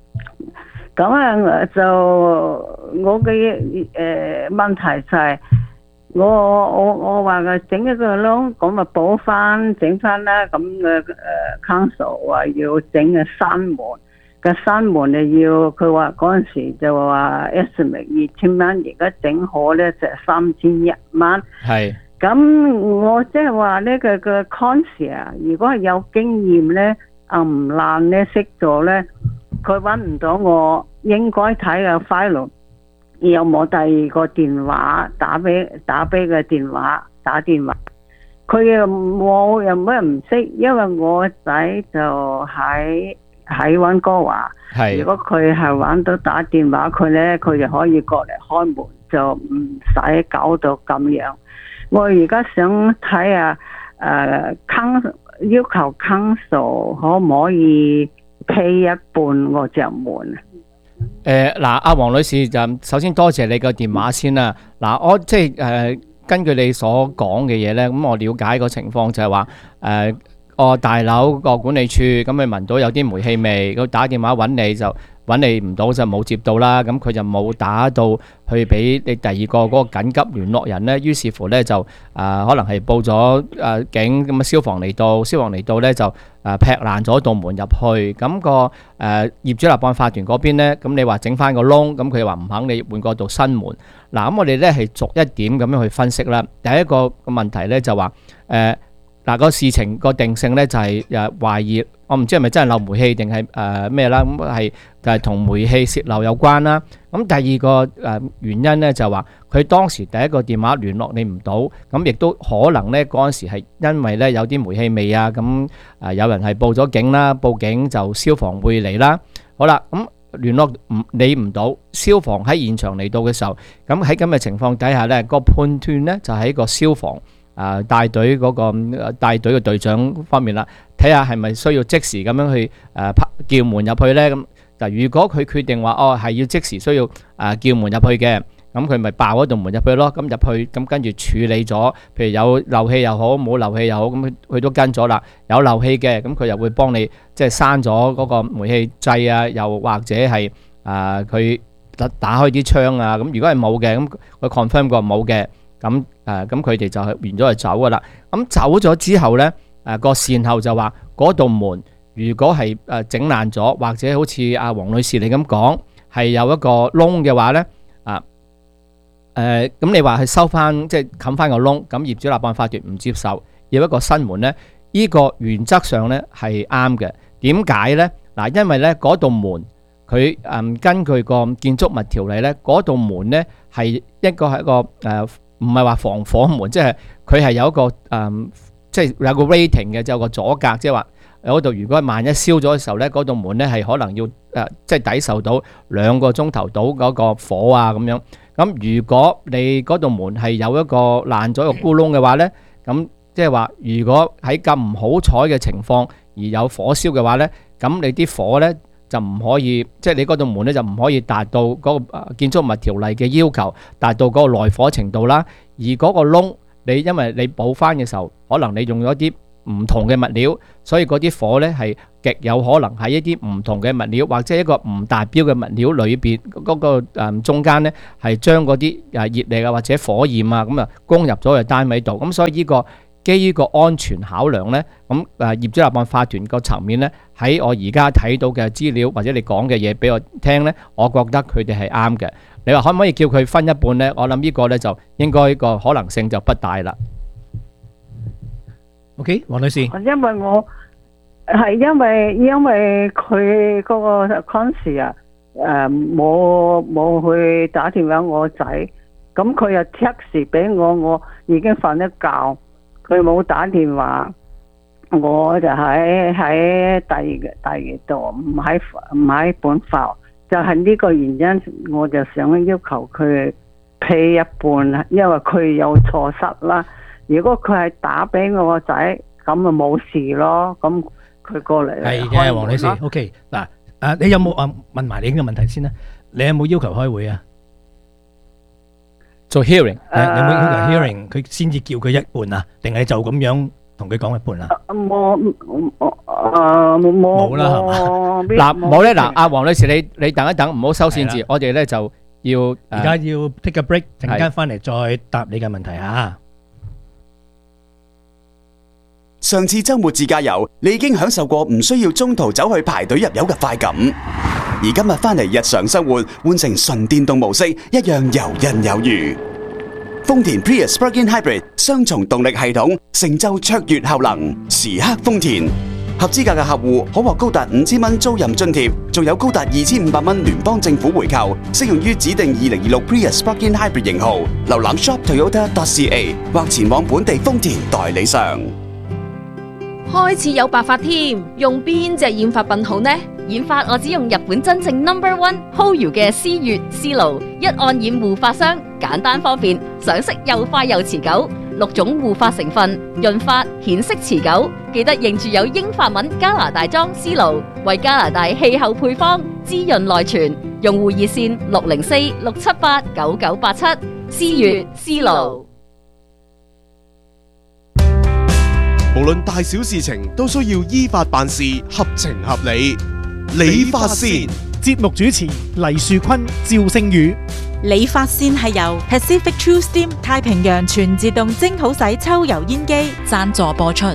咁就我嘅問題就係我話佢整一個窿，咁咪補翻整翻啦。咁council 話要整個山門，個山門要佢話嗰陣時就話 estimate 2000蚊，而家整好咧就3100蚊。係。咁我即係話呢個 concierge 如果係有經驗咧，唔爛咧識咗咧。佢揾唔到我應該睇嘅 file， 有冇第二個電話打俾個電話打電話？佢又冇人唔識，因為我仔就喺溫哥華。係。如果佢係揾到打電話佢咧，佢就可以過嚟開門，就唔使搞到咁樣。我而家想睇下要求 council 可唔可以批一半我隻門？ 阿黃女士就首先多謝你個電話先啦。嗱，我即係根據你所講嘅嘢咧，咁我了解個情況就係話個大樓個管理處咁佢聞到有啲煤氣味，佢打電話揾你就揾你唔到就冇接到啦，咁佢就冇打到去俾你第二個嗰個緊急聯絡人咧，於是乎咧就可能係報咗警，咁啊消防嚟到咧就劈爛咗道門入去，咁個業主立案法團嗰邊咧，咁你話整翻個窿，咁佢話唔肯你換過道新門。嗱，咁我哋咧係逐一點咁樣去分析啦。第一個問題咧就話個事情個定性咧就係懷疑，我唔知係咪真係漏煤氣定係咩啦，咁係就係同煤氣泄漏有關啦。咁第二個原因咧就話佢當時第一個電話聯絡你唔到，咁亦都可能咧嗰陣時係因為咧有啲煤氣味啊，咁有人係報咗警啦，報警就消防會嚟啦。好啦，咁聯絡你唔到，消防喺現場嚟到嘅時候，咁喺咁嘅情況底下咧，個判斷咧就喺個消防帶隊嗰個帶隊嘅隊長方面啦，睇下係咪需要即時咁樣去叫門入去咧？咁嗱，如果佢決定話係要即時需要叫門入去嘅，咁佢咪爆嗰道門入去咯。咁入去咁跟住處理咗，譬如有漏氣又好，冇漏氣又好，咁佢都跟咗啦。有漏氣嘅，咁佢又會幫你即係閂咗嗰個煤氣掣啊，又或者係佢打開啲窗啊。咁如果係冇嘅，咁佢 confirm 過冇嘅。咁佢哋就係完咗就走噶啦。咁走咗之後咧，個善後就話嗰道門如果係整爛咗，或者好似阿黃女士你咁講係有一個窿嘅話咧，咁你話係收翻即係冚翻個窿，咁業主立案法團唔接受，要一個新門咧，呢個原則上咧係啱嘅。點解咧？嗱，因為咧嗰道門佢根據個建築物條例咧，嗰道門咧係一個唔係話防火門，即係佢係有一個即係有個 rating 嘅，就有個阻隔，即係話嗰度如果萬一燒咗嘅時候咧，嗰道門咧係可能要即係抵受到2個鐘頭到嗰個火啊咁樣。咁如果你嗰道門係有一個爛咗個咕窿嘅話咧，咁即係話如果喺咁唔好彩嘅情況而有火燒嘅話咧，咁你啲火咧就唔可以，即係你嗰道門咧就唔可以達到嗰個建築物條例嘅要求，達到嗰個耐火程度啦。而嗰個窿，你因為你補翻嘅時候，可能你用咗啲唔同嘅物料，所以嗰啲火咧係極有可能喺一啲唔同嘅物料或者一個唔達標嘅物料裏邊嗰個中間咧，係將嗰啲熱力啊或者火焰啊咁啊攻入咗去單位度。咁所以呢個基於個安全考量咧，咁業主立案法團個層面咧，喺我而家睇到嘅資料或者你講嘅嘢俾我聽咧，我覺得佢哋係啱嘅。你話可唔可以叫佢分一半咧？我諗呢個咧就應該個可能性就不大啦。OK， 黃女士， 因為我係因為佢嗰個嗰陣時啊，冇去打電話我仔，咁佢又 text 俾我，我已經瞓咗覺，佢冇打電話，我就喺第二度，唔喺本埠，就係呢個原因，我就想要求佢批一半，因為佢有錯失啦。如果佢係打俾我個仔，咁就冇事咯。咁佢過嚟係嘅，黃女士。OK， 嗱，你有冇問埋你呢個問題先啦？你有冇要求開會啊？ 做 hearing， 你有冇要求 hearing？佢先至叫佢一半啊？定係就咁樣同佢講一半啊？ 冇啦，係嘛？嗱，冇咧，嗱，阿黃女士，你等一等，唔好收線字，我哋咧就要而家要 take a break， 陣間翻嚟再答你嘅問題嚇。 上次週末自駕遊，你已經享受過唔需要中途走去排隊入油嘅快感，而今日翻嚟日常生活，換成純電動模式，一樣游刃有餘。豐田 Prius Plug-in Hybrid 雙重動力系統，成就卓越效能，時刻豐田。合資格嘅客戶可獲高達5000蚊租賃津貼，仲有高達2500蚊聯邦政府回扣，適用於指定2026 Prius Plug-in Hybrid 型號。瀏覽 shoptoyota.ca 或前往本地豐田代理商。 開始有白髮添，用邊隻染髮品好呢？染髮我只用日本真正 No.1 Hoyu 嘅思悦思路一按染護髮霜，簡單方便，上色又快又持久，6種護髮成分，潤髮顯色持久。記得認住有英法文加拿大裝思路，為加拿大氣候配方，滋潤內存。用戶熱線604-678-9987，思悦思路。 無論大小事情都需要依法辦事，合情合理。理髮線節目主持黎樹坤、趙聖宇。 理髮線係由 Pacific True Steam 太平洋全自動蒸好洗抽油煙機贊助播出。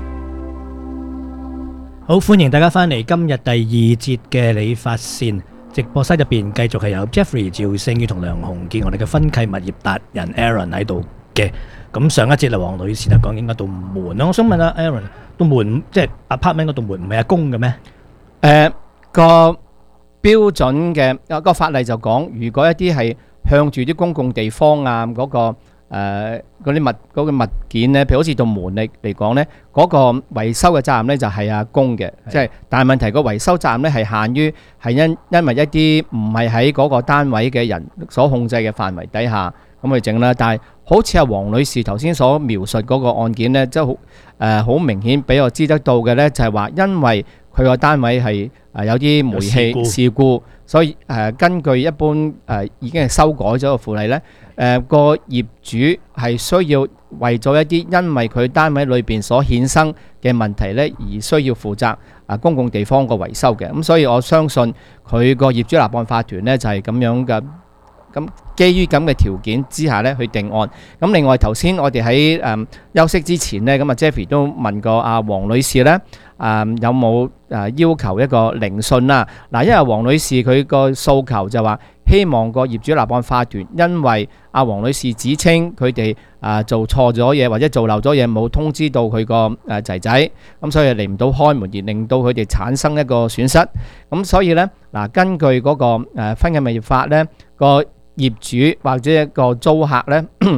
好，歡迎大家翻嚟今日第2節嘅理髮線直播室入邊，繼續係有 Jeffrey、趙聖宇同梁鴻傑，我哋嘅分契物業達人 Aaron 喺度嘅。咁上一節啊，黃女士就講緊嗰道門啦。我想問下 Aaron， 道門即係 apartment 嗰道門唔係阿公嘅咩？ 個標準嘅個法例就講，如果一啲係向住啲公共地方啊，嗰個嗰個物件咧，譬如好似道門嚟講咧，嗰個維修嘅責任咧就係阿公嘅，即係但係問題個維修責任咧係限於係因為一啲唔係喺嗰個單位嘅人所控制嘅範圍底下咁去整啦。但係好似阿黃女士頭先所描述嗰個案件咧，即係好明顯俾我知得到嘅咧，就係話因為佢個單位係有啲煤氣事故，所以根據一般已經係修改咗個附例咧，個業主係需要為咗一啲因為佢單位裏邊所衍生嘅問題咧，而需要負責公共地方個維修嘅。咁所以我相信佢個業主立案法團咧就係咁樣嘅。咁基於咁嘅條件之下咧，去定案。咁另外頭先我哋喺休息之前咧，咁啊 Jeffrey 都問過阿黃女士咧，有冇要求一個聆訊啦？嗱，因為黃女士佢個訴求就話希望個業主立案法團，因為阿黃女士指稱佢哋做錯咗嘢或者做漏咗嘢，冇通知到佢個仔仔，咁所以嚟唔到開門，而令到佢哋產生一個損失。咁所以咧，嗱，根據嗰個分契物業法咧，個業主或者一個租客咧，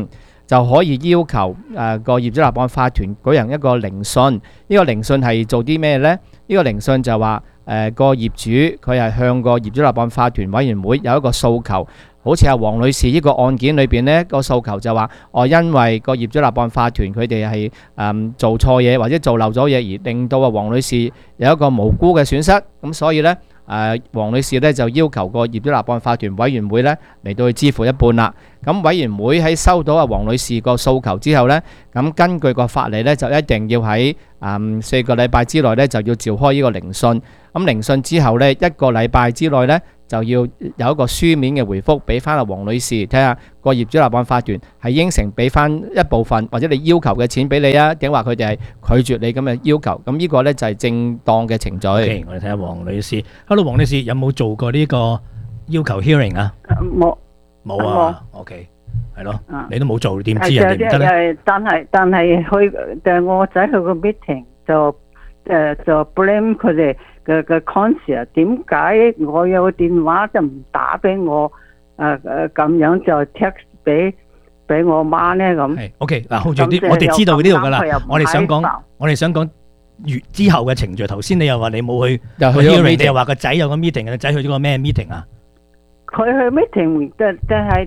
就可以要求個業主立案法團舉行一個聆訊。呢個聆訊係做啲咩呢？呢個聆訊就話個業主佢係向個業主立案法團委員會有一個訴求。好似係黃女士呢個案件裏邊呢個訴求就話，因為個業主立案法團佢哋係做錯嘢或者做漏咗嘢，而令到黃女士有一個無辜嘅損失，咁所以呢，黃女士呢就要求個業主立案法團委員會呢嚟到去支付一半啦。咁委員會喺收到黃女士個訴求之後呢，咁根據個法例呢，就一定要喺4個禮拜之內呢就要召開呢個聆訊。咁聆訊之後呢，1個禮拜之內呢，就要有一個書面嘅回覆俾翻阿黃女士，睇下個業主立案法團係應承俾翻一部分或者你要求嘅錢俾你啊，定話佢哋係拒絕你咁嘅要求。咁呢個呢就係正當嘅程序。 OK，我哋睇下黃女士。Hello， 黃女士有冇做過呢個要求 hearing 啊？冇啊。OK， 係咯，你都冇做，點知人哋唔得咧？ 但係佢我仔去個 meeting 就 blame 佢哋嘅 concern， 點解我有個電話就唔打俾我？咁樣就 text 俾我媽咧咁。 係 OK 嗱，hold 住啲，我哋知道呢度噶啦。我哋想講之後嘅程序。頭先你又話你冇去 hearing， 你又話個仔有個 meeting， 個仔去咗個咩 meeting 啊？ 佢去 meeting， 但係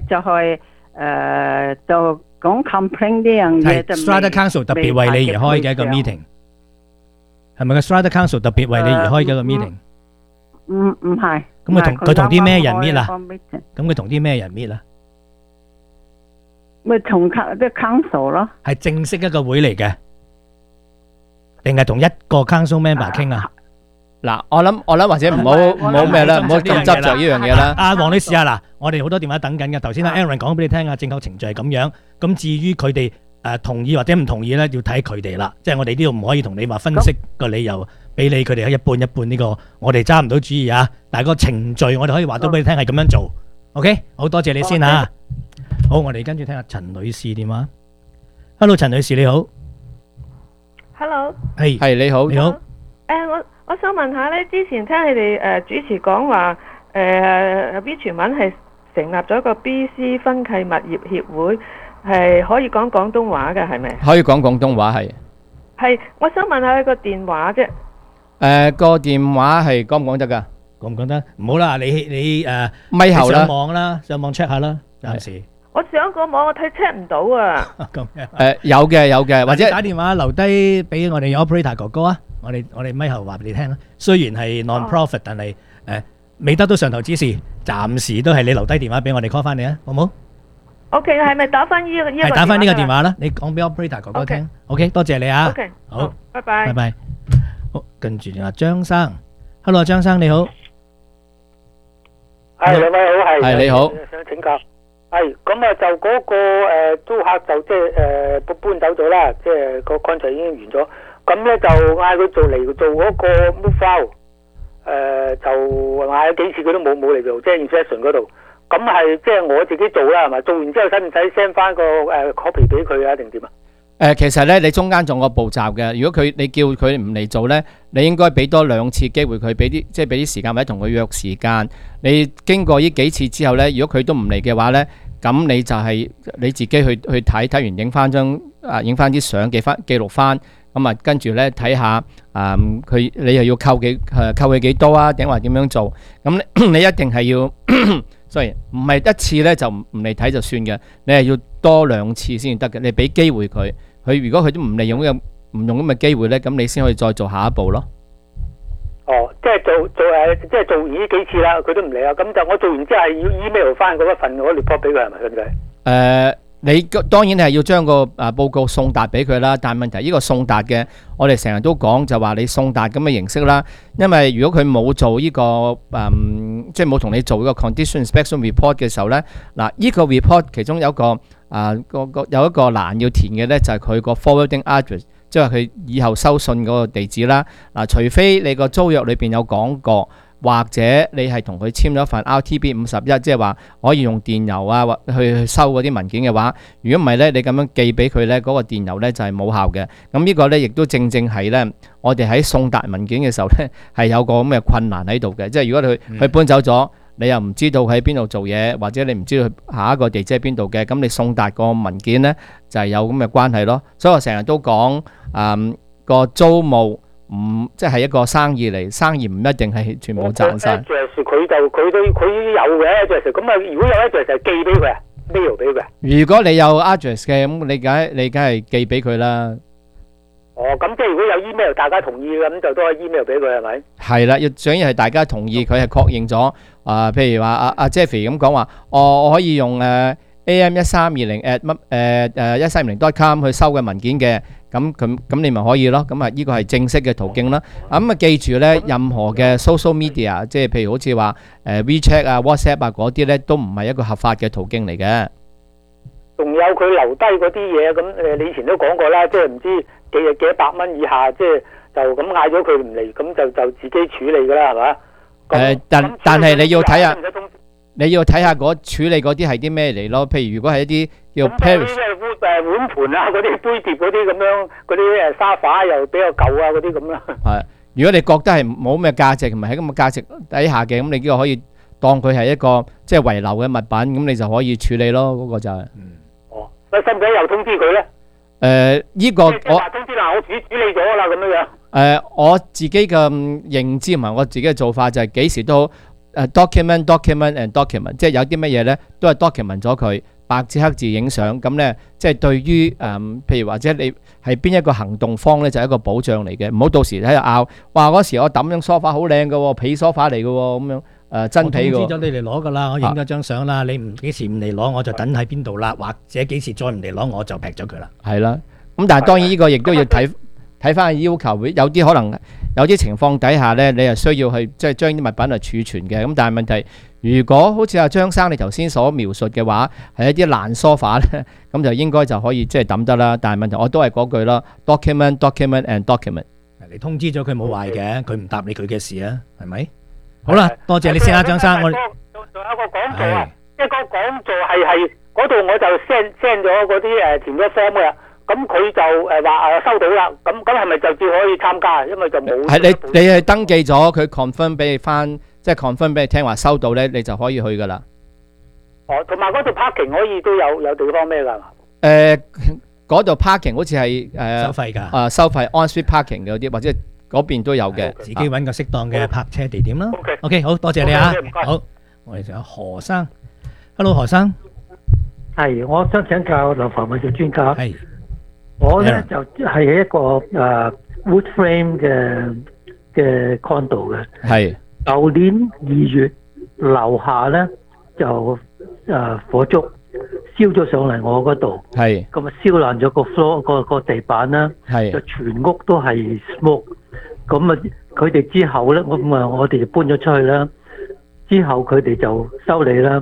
就講 complain 呢樣嘢就 Strata Council 特別為你而開嘅一個 meeting。係咪個 Strata Council 特別為你而開嘅一個 meeting？ 唔係。 咁佢同啲咩人 meet 啊？咁佢同啲咩人 meet 啊？ 咪同啲 council 咯。係正式一個會嚟嘅，定係同一個 council member 傾啊？ 嗱，我諗或者唔好咩啦，唔好咁執着呢樣嘢啦。 阿黃女士啊，嗱，我哋好多電話等緊嘅。頭先阿 Aaron 講俾你聽啊，正確程序係咁樣。咁至於佢哋同意或者唔同意咧，要睇佢哋啦。即係我哋呢度唔可以同你話分析個理由，俾你佢哋一半一半呢個，我哋揸唔到主意啊。但係個程序我哋可以話到俾你聽係咁樣做。OK， 好多謝你先啊。好，我哋跟住聽下陳女士電話。Hello， 陳女士你好。 Hello。 係你好。 你好。 我想問下咧，之前聽你哋主持講話，有啲傳聞係成立咗個 BC 分契物業協會，係可以講廣東話嘅，係咪？ 可以講廣東話係。 係，我想問下你個電話啫。 個電話係講唔講得㗎？ 講唔講得？唔好啦，你咪後啦， 上網啦，上網 check 下啦，暫時。 我上個網我睇 check 唔到啊。 咁樣。 有嘅，或者打電話留低俾我哋 operator 哥哥啊。我哋咪後話俾你聽啦。雖然係 non-profit， 但係未得到上頭指示，暫時都係你留低電話俾我哋 call 翻你啊，好唔好 ？OK， 係咪打翻呢個？ 係打翻呢個電話啦。你講俾 operator 哥哥聽。OK， 多謝你啊。 OK， 好， 拜拜。 拜拜。好，跟住阿張生 ，Hello， 張生你好。 係兩位好， 係你好。 想請教，係咁啊，就嗰個租客就即係搬走咗啦，即係個 contract 已經完咗。咁咧就嗌佢嚟做嗰個 move out， 就嗌咗幾次佢都冇嚟做，即係 inspection 嗰度。咁係即係我自己做啦，係咪？做完之後使唔使 send 翻個copy 俾佢啊？定點啊？ 其實咧，你中間仲有個步驟嘅。如果你叫佢唔嚟做咧，你應該俾多2次機會佢，俾啲時間或者同佢約時間。你經過呢幾次之後咧，如果佢都唔嚟嘅話咧，咁你就係你自己去睇完，影翻啲相，記錄翻。咁啊，跟住咧睇下你又要扣佢幾多啊？定話點樣做？咁你一定係要，sorry， 唔係一次咧就唔嚟睇就算嘅，你係要多2次先得嘅。你俾機會佢，如果佢都唔利用唔用咁嘅機會咧，咁你先可以再做下一步咯。 哦，即係即係做完呢幾次啦，佢都唔嚟啊！咁就我做完之後係要 email 翻嗰一份嗰 report 俾佢，係咪咁計？ 你當然係要將個報告送達俾佢啦，但係問題呢個送達嘅，我哋成日都講就話你送達咁嘅形式啦，因為如果佢冇做呢個即係冇同你做呢個 condition inspection report 嘅時候咧，嗱呢個 report 其中有一個有一個欄要填嘅咧，就係佢個 forwarding address， 即係佢以後收信嗰個地址啦。嗱，除非你個租約裏邊有講過。或者你係同佢簽咗一份 RTB 51，即係話可以用電郵啊，或去收嗰啲文件嘅話，如果唔係咧，你咁樣寄俾佢咧，嗰個電郵咧就係冇效嘅。咁呢個咧亦都正係咧，我哋喺送達文件嘅時候咧係有個咁嘅困難喺度嘅。即係如果佢搬走咗， 你又唔知道喺邊度做嘢，或者你唔知道下一個地址喺邊度嘅，咁你送達個文件呢，就係有咁嘅關係咯。所以我成日都講個租務唔即係一個生意嚟，生意唔一定係全部賺晒。 佢有嘅 address， 咁啊如果有 address 就寄俾佢 mail 俾佢。 如果你有 address 嘅，咁你梗係寄俾佢啦。 哦，咁即係如果有 email 大家同意嘅，咁就都可以 email 俾佢係咪？ 係啦，想要係大家同意，佢係確認咗譬如話阿 Jeffrey 咁講話，我可以用am1320@1320.com 去收嘅文件嘅，咁你咪可以咯。咁啊，呢個係正式嘅途徑啦。咁啊，記住咧，任何嘅 social media， 即係譬如好似話WeChat 啊、WhatsApp 啊嗰啲咧，都唔係一個合法嘅途徑嚟嘅。 仲有佢留低嗰啲嘢，咁你以前都講過啦，即係唔知幾多百蚊以下，即係就咁嗌咗佢唔嚟，咁就自己處理噶啦，係嘛？ 但係你要睇下，嗰處理嗰啲係啲咩嚟咯？譬如如果係一啲叫 Paris 碗盤啊，嗰啲杯碟嗰啲咁樣，嗰啲沙發又比較舊啊，嗰啲咁啦。係， 如果你覺得係冇咩價值，唔係喺咁嘅價值底下嘅，咁你呢個可以當佢係一個即係遺留嘅物品，咁你就可以處理咯。嗰個就係。 哦，使唔使又通知佢咧？ 呢個我通知嗱，我處理咗啦，咁樣樣。 我自己嘅認知同埋我自己嘅做法就係幾時都document and document， 即係有啲乜嘢咧都係 document 咗佢，白紙黑字影相，咁咧即係對於譬如或者你係邊一個行動方咧，就係一個保障嚟嘅，唔好到時喺度拗，哇嗰時我抌張梳化好靚嘅喎，皮梳化嚟嘅喎，咁樣真皮嘅。我通知咗你嚟攞㗎啦，我影咗張相啦，你唔幾時唔嚟攞，我就等喺邊度啦，或者幾時再唔嚟攞，我就劈咗佢啦。係啦，咁但係當然呢個亦都要睇翻要求，有啲可能有啲情況底下咧，你係需要去即係將啲物品嚟儲存嘅。咁但係問題，如果好似阿張生你頭先所描述嘅話，係一啲爛梳化咧，咁就應該就可以即係抌得啦。但係問題我都係嗰句啦 ，document and document。你通知咗佢冇壞嘅，佢唔答你佢嘅事啊，係咪？好啦，多謝你先啊，張生。我仲有一個講座啊，即係個講座係嗰度我就 send 咗嗰啲填咗 form 嘅。咁佢就話收到啦，咁係咪就只可以參加？因為就冇係你係登記咗，佢 confirm 俾你翻，即係 confirm 俾你聽話收到咧，你就可以去噶啦。哦，同埋嗰度 parking 可以都有地方咩㗎？嗰度 parking 好似係收費㗎，收費 on-street parking 嘅嗰啲，或者嗰邊都有嘅，自己揾個適當嘅泊車地點啦。OK， 好多謝你啊，好，我哋仲有何生 ，Hello 何生， 係，我想請教樓房物業專家。係。我咧就係一個wood frame 嘅 condo 嘅。係。舊年2月樓下咧就火燭燒咗上嚟我嗰度。係。咁啊燒爛咗個 floor 個地板啦。係。就全屋都係 smoke。咁啊佢哋之後咧，我哋就搬咗出去啦。之後佢哋就修理啦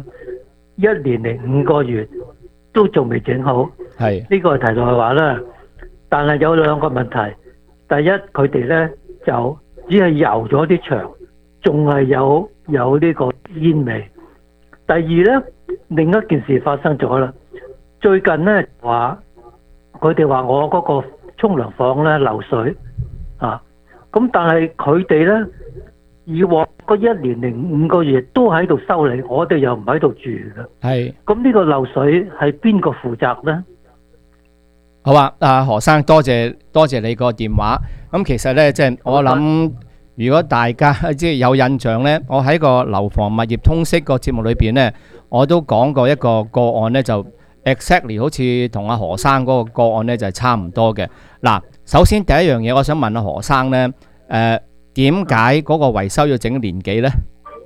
，1年零5個月。都仲未整好，係呢個係題外話啦。但係有兩個問題，第一佢哋咧就只係油咗啲牆，仲係有呢個煙味。第二咧，另一件事發生咗啦。最近咧話佢哋話我嗰個沖涼房咧漏水啊，咁但係佢哋咧以往嗰1年零5個月都喺度修理，我哋又唔喺度住嘅。係。咁呢個漏水係邊個負責呢？好啊，何生，多謝你個電話。咁其實呢，即係我諗，如果大家即係有印象呢，我喺個樓房物業通識個節目裏邊呢，我都講過一個個案呢，就 exactly 好似同阿何生嗰個個案呢，就係差唔多嘅。嗱，首先第一樣嘢，我想問阿何生呢。點解嗰個維修要整年幾呢？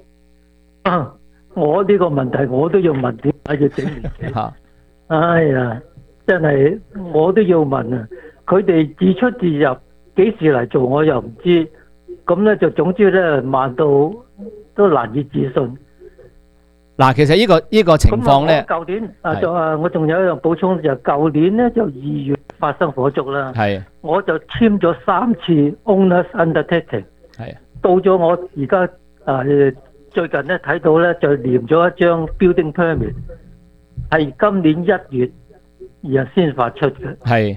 我呢個問題我都要問，點解要整年幾？哎呀，真係我都要問啊！佢哋自出自入，幾時嚟做我又唔知，咁咧就總之咧慢到都難以置信。嗱，其實呢個情況咧，舊年我仲有一樣補充，就舊年咧就2月發生火燭啦。係，我就簽咗3次 owners undertaking。係，到咗我而家最近咧睇到咧就連咗一張 building permit， 係今年1月2日先發出嘅。係，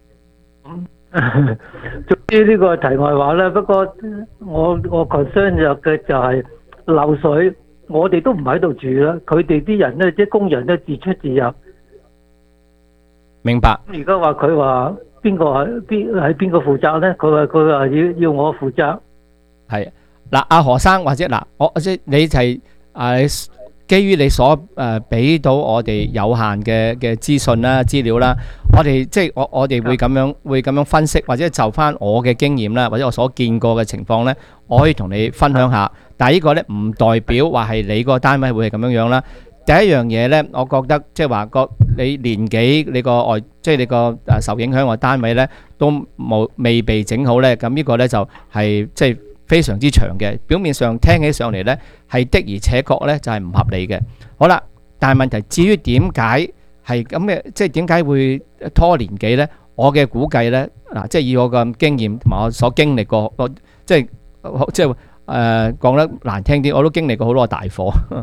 總之呢個題外話啦。不過我concern 就係漏水， 我哋都唔喺度住啦，佢哋啲人咧，即係工人咧自出自入。 明白。 而家話佢話邊個係邊個負責咧？佢話要我負責。 係嗱，阿何生或者嗱，我即係你就係基於你所俾到我哋有限嘅資訊啦、資料啦，我哋即係我哋會咁樣分析，或者就翻我嘅經驗啦，或者我所見過嘅情況咧，我可以同你分享下。但係呢個咧唔代表話係你個單位會係咁樣樣啦。第一樣嘢咧，我覺得即係話你年紀你個即係你個受影響嘅單位咧都未被整好咧，咁呢個咧就係即係非常之長嘅。表面上聽起上嚟咧係的而且確咧就係唔合理嘅。好啦，但係問題至於點解係咁嘅，即係點解會拖年幾咧？我嘅估計咧嗱，即係以我嘅經驗同埋我所經歷過，即係講得難聽啲，我都經歷過好多大火。